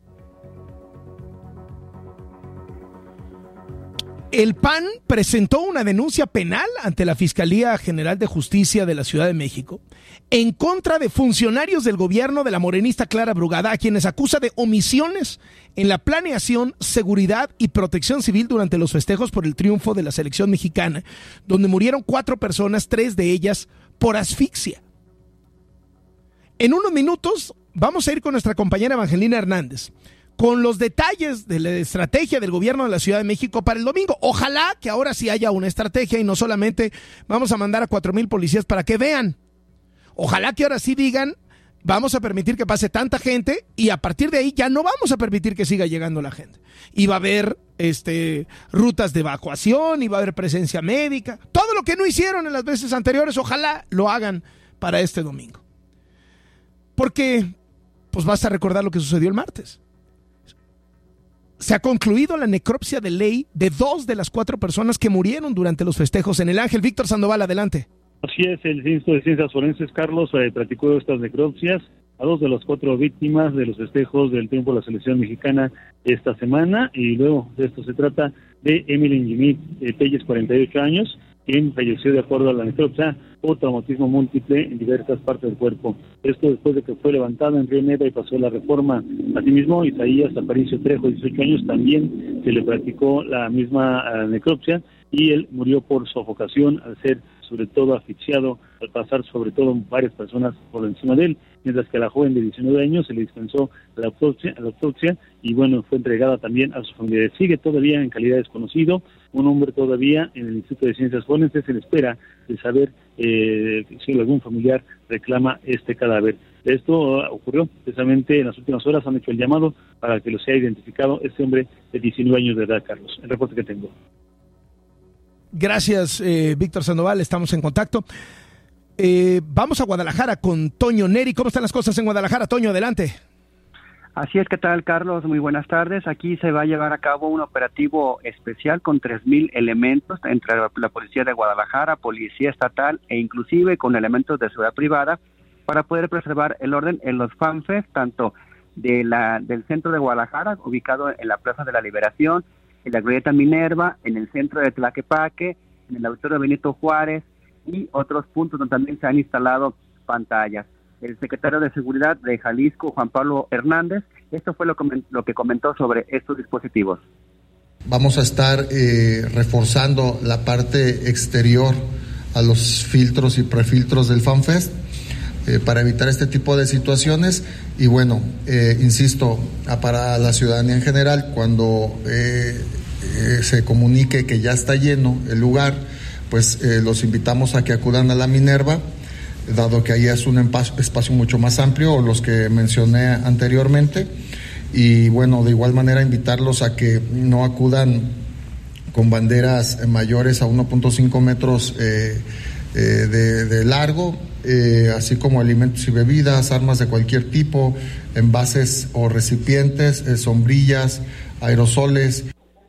El P A N presentó una denuncia penal ante la Fiscalía General de Justicia de la Ciudad de México en contra de funcionarios del gobierno de la morenista Clara Brugada, a quienes acusa de omisiones en la planeación, seguridad y protección civil durante los festejos por el triunfo de la selección mexicana, donde murieron cuatro personas, tres de ellas por asfixia. En unos minutos vamos a ir con nuestra compañera Evangelina Hernández con los detalles de la estrategia del gobierno de la Ciudad de México para el domingo. Ojalá que ahora sí haya una estrategia y no solamente vamos a mandar a cuatro mil policías para que vean. Ojalá que ahora sí digan, vamos a permitir que pase tanta gente y a partir de ahí ya no vamos a permitir que siga llegando la gente. Y va a haber este, rutas de evacuación y va a haber presencia médica. Todo lo que no hicieron en las veces anteriores, ojalá lo hagan para este domingo. Porque, pues basta recordar lo que sucedió el martes. Se ha concluido la necropsia de ley de dos de las cuatro personas que murieron durante los festejos en el Ángel. Víctor Sandoval, adelante. Así es, el Instituto de Ciencias Forenses, Carlos, eh, practicó estas necropsias a dos de las cuatro víctimas de los festejos del triunfo de la selección mexicana esta semana, y luego de esto se trata de Emily Jimmy eh, Telles, cuarenta y ocho años, quien falleció de acuerdo a la necropsia por traumatismo múltiple en diversas partes del cuerpo. Esto después de que fue levantada en Río Neva y pasó la reforma. Asimismo, Isaías Aparicio Trejo, dieciocho años, también se le practicó la misma uh, necropsia y él murió por sofocación al ser sobre todo asfixiado, al pasar sobre todo varias personas por encima de él, mientras que a la joven de diecinueve años se le dispensó la autopsia, la autopsia y bueno, fue entregada también a su familia. Sigue todavía en calidad de desconocido, un hombre todavía en el Instituto de Ciencias Forenses en espera de saber eh, si algún familiar reclama este cadáver. Esto uh, ocurrió precisamente en las últimas horas, han hecho el llamado para que lo sea identificado este hombre de diecinueve años de edad, Carlos. El reporte que tengo. Gracias, eh, Víctor Sandoval, estamos en contacto. Eh, vamos a Guadalajara con Toño Neri. ¿Cómo están las cosas en Guadalajara? Toño, adelante. Así es, ¿qué tal, Carlos? Muy buenas tardes. Aquí se va a llevar a cabo un operativo especial con tres mil elementos entre la Policía de Guadalajara, Policía Estatal e inclusive con elementos de seguridad privada para poder preservar el orden en los FanFest, tanto de la del centro de Guadalajara, ubicado en la Plaza de la Liberación, en la Glorieta Minerva, en el centro de Tlaquepaque, en el Auditorio Benito Juárez y otros puntos donde también se han instalado pantallas. El secretario de Seguridad de Jalisco, Juan Pablo Hernández, esto fue lo, lo que comentó sobre estos dispositivos. Vamos a estar eh, reforzando la parte exterior a los filtros y prefiltros del FanFest eh, para evitar este tipo de situaciones y bueno, eh, insisto, para la ciudadanía en general, cuando eh, eh, se comunique que ya está lleno el lugar, pues eh, los invitamos a que acudan a la Minerva, dado que ahí es un espacio mucho más amplio, o los que mencioné anteriormente, y bueno, de igual manera invitarlos a que no acudan con banderas mayores a uno punto cinco metros eh, eh, de, de largo, eh, así como alimentos y bebidas, armas de cualquier tipo, envases o recipientes, eh, sombrillas, aerosoles.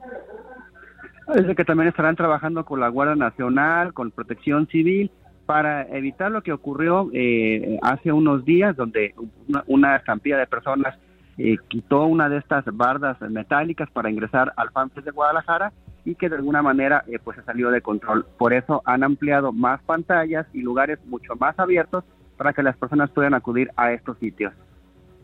Desde que también estarán trabajando con la Guardia Nacional, con Protección Civil, para evitar lo que ocurrió eh, hace unos días, donde una, una estampida de personas eh, quitó una de estas bardas metálicas para ingresar al FanFest de Guadalajara y que de alguna manera eh, pues se salió de control. Por eso han ampliado más pantallas y lugares mucho más abiertos para que las personas puedan acudir a estos sitios.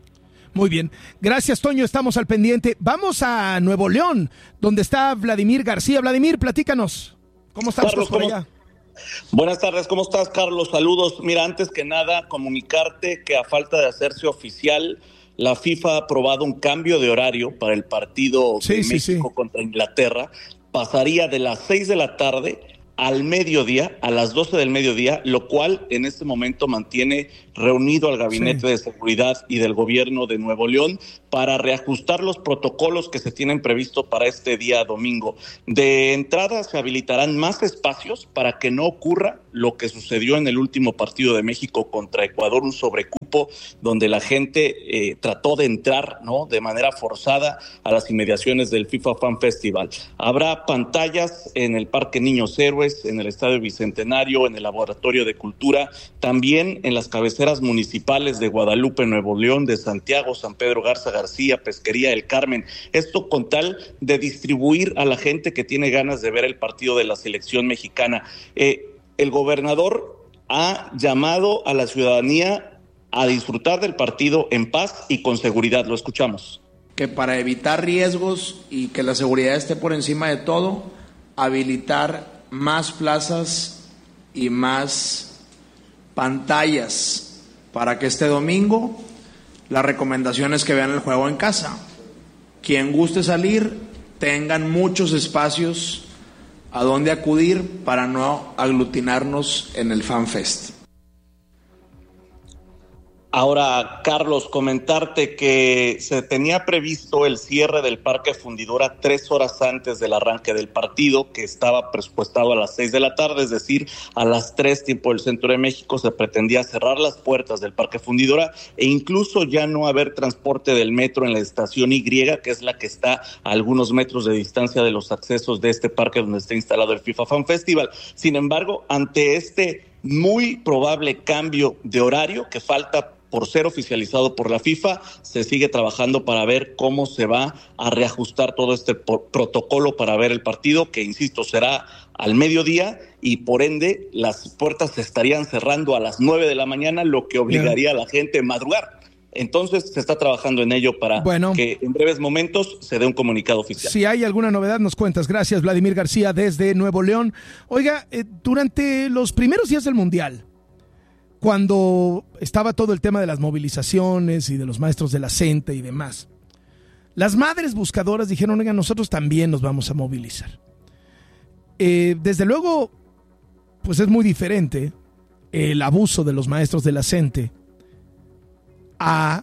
Muy bien. Gracias, Toño. Estamos al pendiente. Vamos a Nuevo León, donde está Vladimir García. Vladimir, platícanos. ¿Cómo estás Carlos, por ¿cómo? allá? Buenas tardes, ¿cómo estás, Carlos? Saludos. Mira, antes que nada, comunicarte que a falta de hacerse oficial, la FIFA ha aprobado un cambio de horario para el partido Sí, de sí, México sí. contra Inglaterra. Pasaría de las seis de la tarde al mediodía, a las doce del mediodía, lo cual en este momento mantiene reunido al Gabinete Sí. de Seguridad y del Gobierno de Nuevo León para reajustar los protocolos que se tienen previsto para este día domingo. De entrada se habilitarán más espacios para que no ocurra lo que sucedió en el último partido de México contra Ecuador, un sobrecupo donde la gente eh, trató de entrar, ¿no?, de manera forzada a las inmediaciones del FIFA Fan Festival. Habrá pantallas en el Parque Niños Héroes, en el Estadio Bicentenario, en el Laboratorio de Cultura, también en las cabeceras municipales de Guadalupe, Nuevo León, de Santiago, San Pedro Garza García, Pesquería El Carmen. Esto con tal de distribuir a la gente que tiene ganas de ver el partido de la selección mexicana. Eh, el gobernador ha llamado a la ciudadanía a disfrutar del partido en paz y con seguridad. Lo escuchamos. Que para evitar riesgos y que la seguridad esté por encima de todo, habilitar más plazas y más pantallas para que este domingo la recomendación es que vean el juego en casa. Quien guste salir, tengan muchos espacios a donde acudir para no aglutinarnos en el FanFest. Ahora, Carlos, comentarte que se tenía previsto el cierre del Parque Fundidora tres horas antes del arranque del partido, que estaba presupuestado a las seis de la tarde, es decir, a las tres, tiempo del centro de México, se pretendía cerrar las puertas del Parque Fundidora e incluso ya no haber transporte del metro en la estación Y, que es la que está a algunos metros de distancia de los accesos de este parque donde está instalado el FIFA Fan Festival. Sin embargo, ante este muy probable cambio de horario que falta por ser oficializado por la FIFA, se sigue trabajando para ver cómo se va a reajustar todo este po- protocolo para ver el partido, que insisto, será al mediodía y por ende las puertas se estarían cerrando a las nueve de la mañana, lo que obligaría a la gente a madrugar. Entonces se está trabajando en ello para bueno, que en breves momentos se dé un comunicado oficial. Si hay alguna novedad, nos cuentas. Gracias, Vladimir García, desde Nuevo León. Oiga, eh, durante los primeros días del Mundial, cuando estaba todo el tema de las movilizaciones y de los maestros de la CENTE y demás, las madres buscadoras dijeron, oiga, nosotros también nos vamos a movilizar. Eh, desde luego, pues es muy diferente el abuso de los maestros de la CENTE a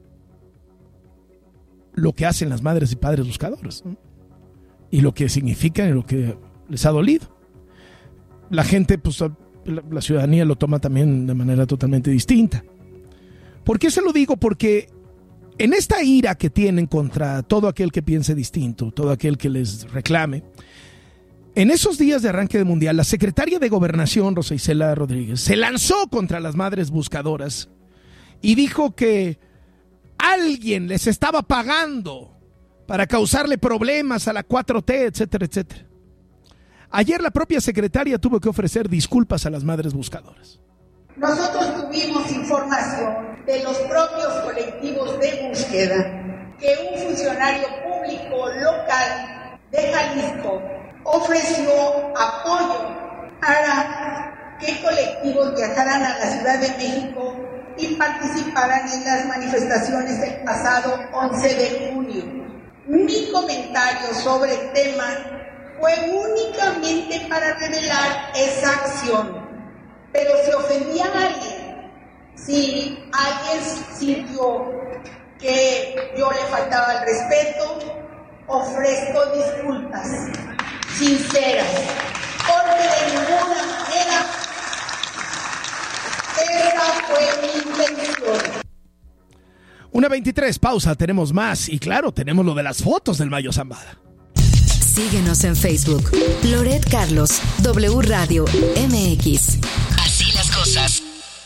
lo que hacen las madres y padres buscadores, ¿no? Y lo que significan y lo que les ha dolido. La gente, pues la, la ciudadanía lo toma también de manera totalmente distinta. ¿Por qué se lo digo? Porque en esta ira que tienen contra todo aquel que piense distinto, todo aquel que les reclame, en esos días de arranque de Mundial, la secretaria de Gobernación, Rosa Isela Rodríguez, se lanzó contra las madres buscadoras y dijo que alguien les estaba pagando para causarle problemas a la cuatro T, etcétera, etcétera. Ayer la propia secretaria tuvo que ofrecer disculpas a las madres buscadoras. Nosotros tuvimos información de los propios colectivos de búsqueda que un funcionario público local de Jalisco ofreció apoyo para que colectivos viajaran a la Ciudad de México y participaran en las manifestaciones del pasado once de junio. Mi comentario sobre el tema fue únicamente para revelar esa acción, pero si ofendía a alguien, si alguien sintió que yo le faltaba el respeto, ofrezco disculpas sinceras, porque de ninguna manera esa fue mi intención. Una veintitrés, pausa, tenemos más y claro, tenemos lo de las fotos del Mayo Zambada. Síguenos en Facebook, Loret Carlos, W Radio M X. Así las cosas.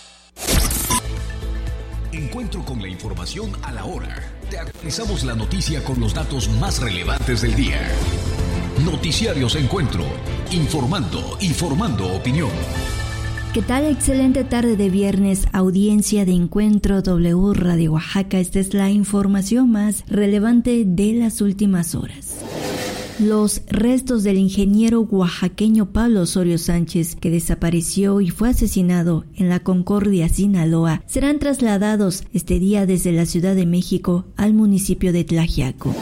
Encuentro con la información a la hora. Te actualizamos la noticia con los datos más relevantes del día. Noticiarios Encuentro, informando y formando opinión. ¿Qué tal? Excelente tarde de viernes, audiencia de Encuentro W Radio Oaxaca. Esta es la información más relevante de las últimas horas. Los restos del ingeniero oaxaqueño Pablo Osorio Sánchez, que desapareció y fue asesinado en la Concordia, Sinaloa, serán trasladados este día desde la Ciudad de México al municipio de Tlaxiaco.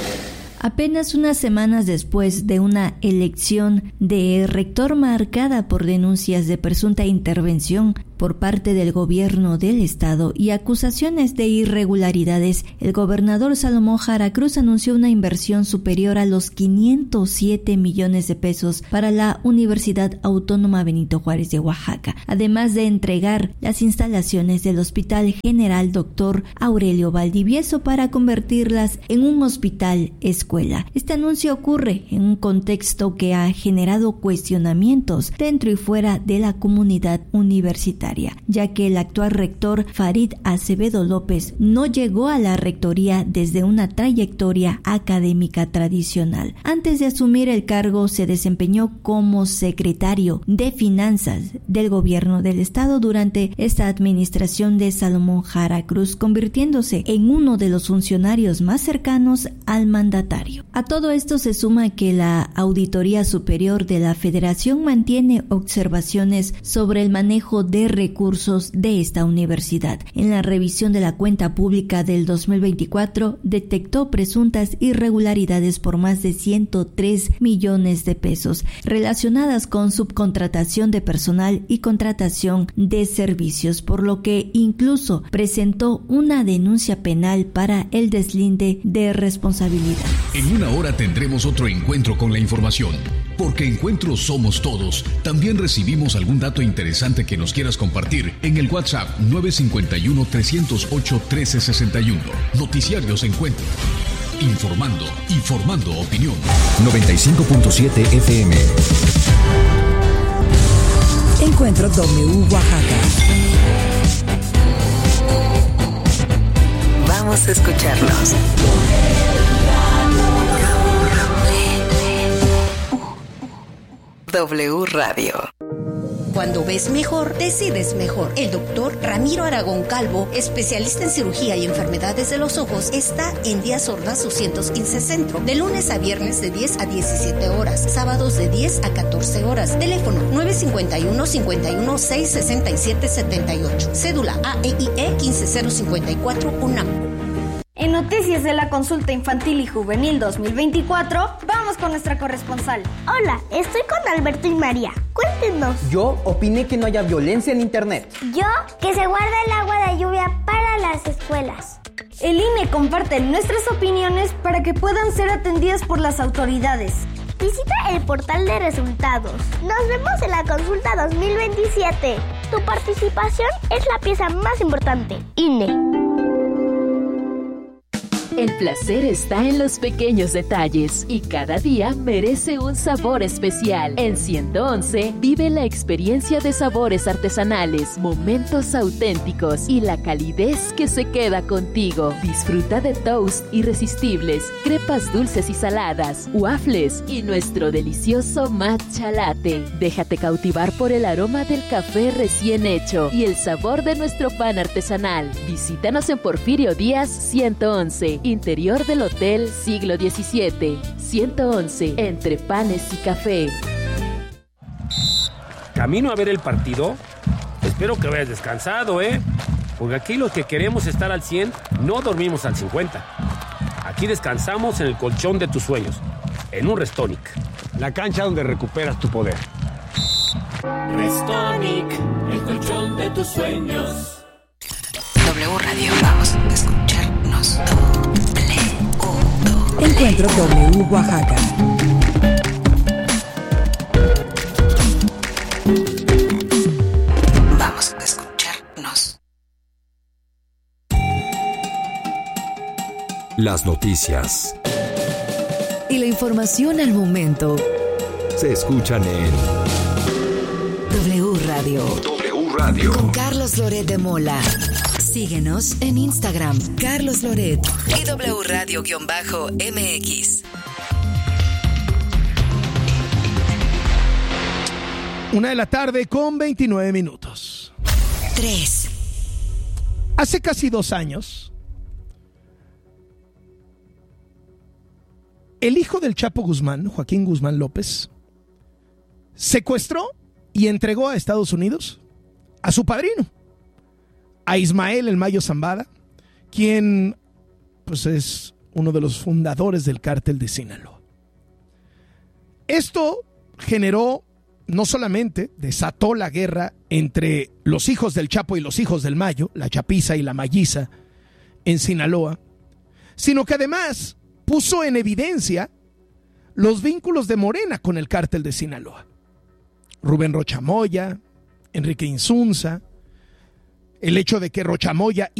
Apenas unas semanas después de una elección de rector marcada por denuncias de presunta intervención por parte del gobierno del estado y acusaciones de irregularidades, el gobernador Salomón Jara Cruz anunció una inversión superior a los quinientos siete millones de pesos para la Universidad Autónoma Benito Juárez de Oaxaca, además de entregar las instalaciones del Hospital General Doctor Aurelio Valdivieso para convertirlas en un hospital escuela. Este anuncio ocurre en un contexto que ha generado cuestionamientos dentro y fuera de la comunidad universitaria, ya que el actual rector Farid Acevedo López no llegó a la rectoría desde una trayectoria académica tradicional. Antes de asumir el cargo, se desempeñó como secretario de Finanzas del gobierno del estado durante esta administración de Salomón Jara Cruz, convirtiéndose en uno de los funcionarios más cercanos al mandatario. A todo esto se suma que la Auditoría Superior de la Federación mantiene observaciones sobre el manejo de recursos de esta universidad. En la revisión de la cuenta pública del dos mil veinticuatro, detectó presuntas irregularidades por más de ciento tres millones de pesos relacionadas con subcontratación de personal y contratación de servicios, por lo que incluso presentó una denuncia penal para el deslinde de responsabilidad. En una hora tendremos otro encuentro con la información, porque encuentros somos todos. También recibimos algún dato interesante que nos quieras compartir en el WhatsApp nueve cinco uno, tres cero ocho, uno tres seis uno. Noticiarios Encuentro. Informando y formando opinión. noventa y cinco punto siete F M. Encuentro W Oaxaca. Vamos a escucharnos. W Radio. Cuando ves mejor, decides mejor. El doctor Ramiro Aragón Calvo, especialista en cirugía y enfermedades de los ojos, está en Díaz Ordaz doscientos quince Centro, de lunes a viernes de diez a diecisiete horas, sábados de diez a catorce horas. Teléfono nueve cinco uno, cinco uno seis, seis siete siete ocho. Cédula A E I E uno cinco cero cinco cuatro UNAM. En Noticias de la Consulta Infantil y Juvenil dos mil veinticuatro, vamos con nuestra corresponsal. Hola, estoy con Alberto y María. Cuéntenos. Yo opiné que no haya violencia en internet. Yo, que se guarde el agua de lluvia para las escuelas. El I N E comparte nuestras opiniones para que puedan ser atendidas por las autoridades. Visita el portal de resultados. Nos vemos en la consulta dos mil veintisiete. Tu participación es la pieza más importante. I N E. El placer está en los pequeños detalles y cada día merece un sabor especial. En ciento once vive la experiencia de sabores artesanales, momentos auténticos y la calidez que se queda contigo. Disfruta de toast irresistibles, crepas dulces y saladas, waffles y nuestro delicioso matcha latte. Déjate cautivar por el aroma del café recién hecho y el sabor de nuestro pan artesanal. Visítanos en Porfirio Díaz ciento once. Interior del Hotel Siglo diecisiete. ciento once, entre panes y café. ¿Camino a ver el partido? Espero que vayas descansado, ¿eh? Porque aquí los que queremos estar al cien no dormimos al cincuenta. Aquí descansamos en el colchón de tus sueños, en un Restonic, la cancha donde recuperas tu poder. Restonic, el colchón de tus sueños. W Radio, vamos a escucharnos. Encuentro W Oaxaca. Vamos a escucharnos. Las noticias y la información al momento se escuchan en W Radio. W Radio. Con Carlos Loret de Mola. Síguenos en Instagram, Carlos Loret y W Radio-M X. Una de la tarde con veintinueve minutos. tres. Hace casi dos años, el hijo del Chapo Guzmán, Joaquín Guzmán López, secuestró y entregó a Estados Unidos a su padrino, a Ismael El Mayo Zambada, quien pues es uno de los fundadores del cártel de Sinaloa. Esto generó, no solamente desató la guerra entre los hijos del Chapo y los hijos del Mayo, la chapiza y la mayiza en Sinaloa, sino que además puso en evidencia los vínculos de Morena con el cártel de Sinaloa. Rubén Rocha Moya, Enrique Insunza, el hecho de que Rocha Moya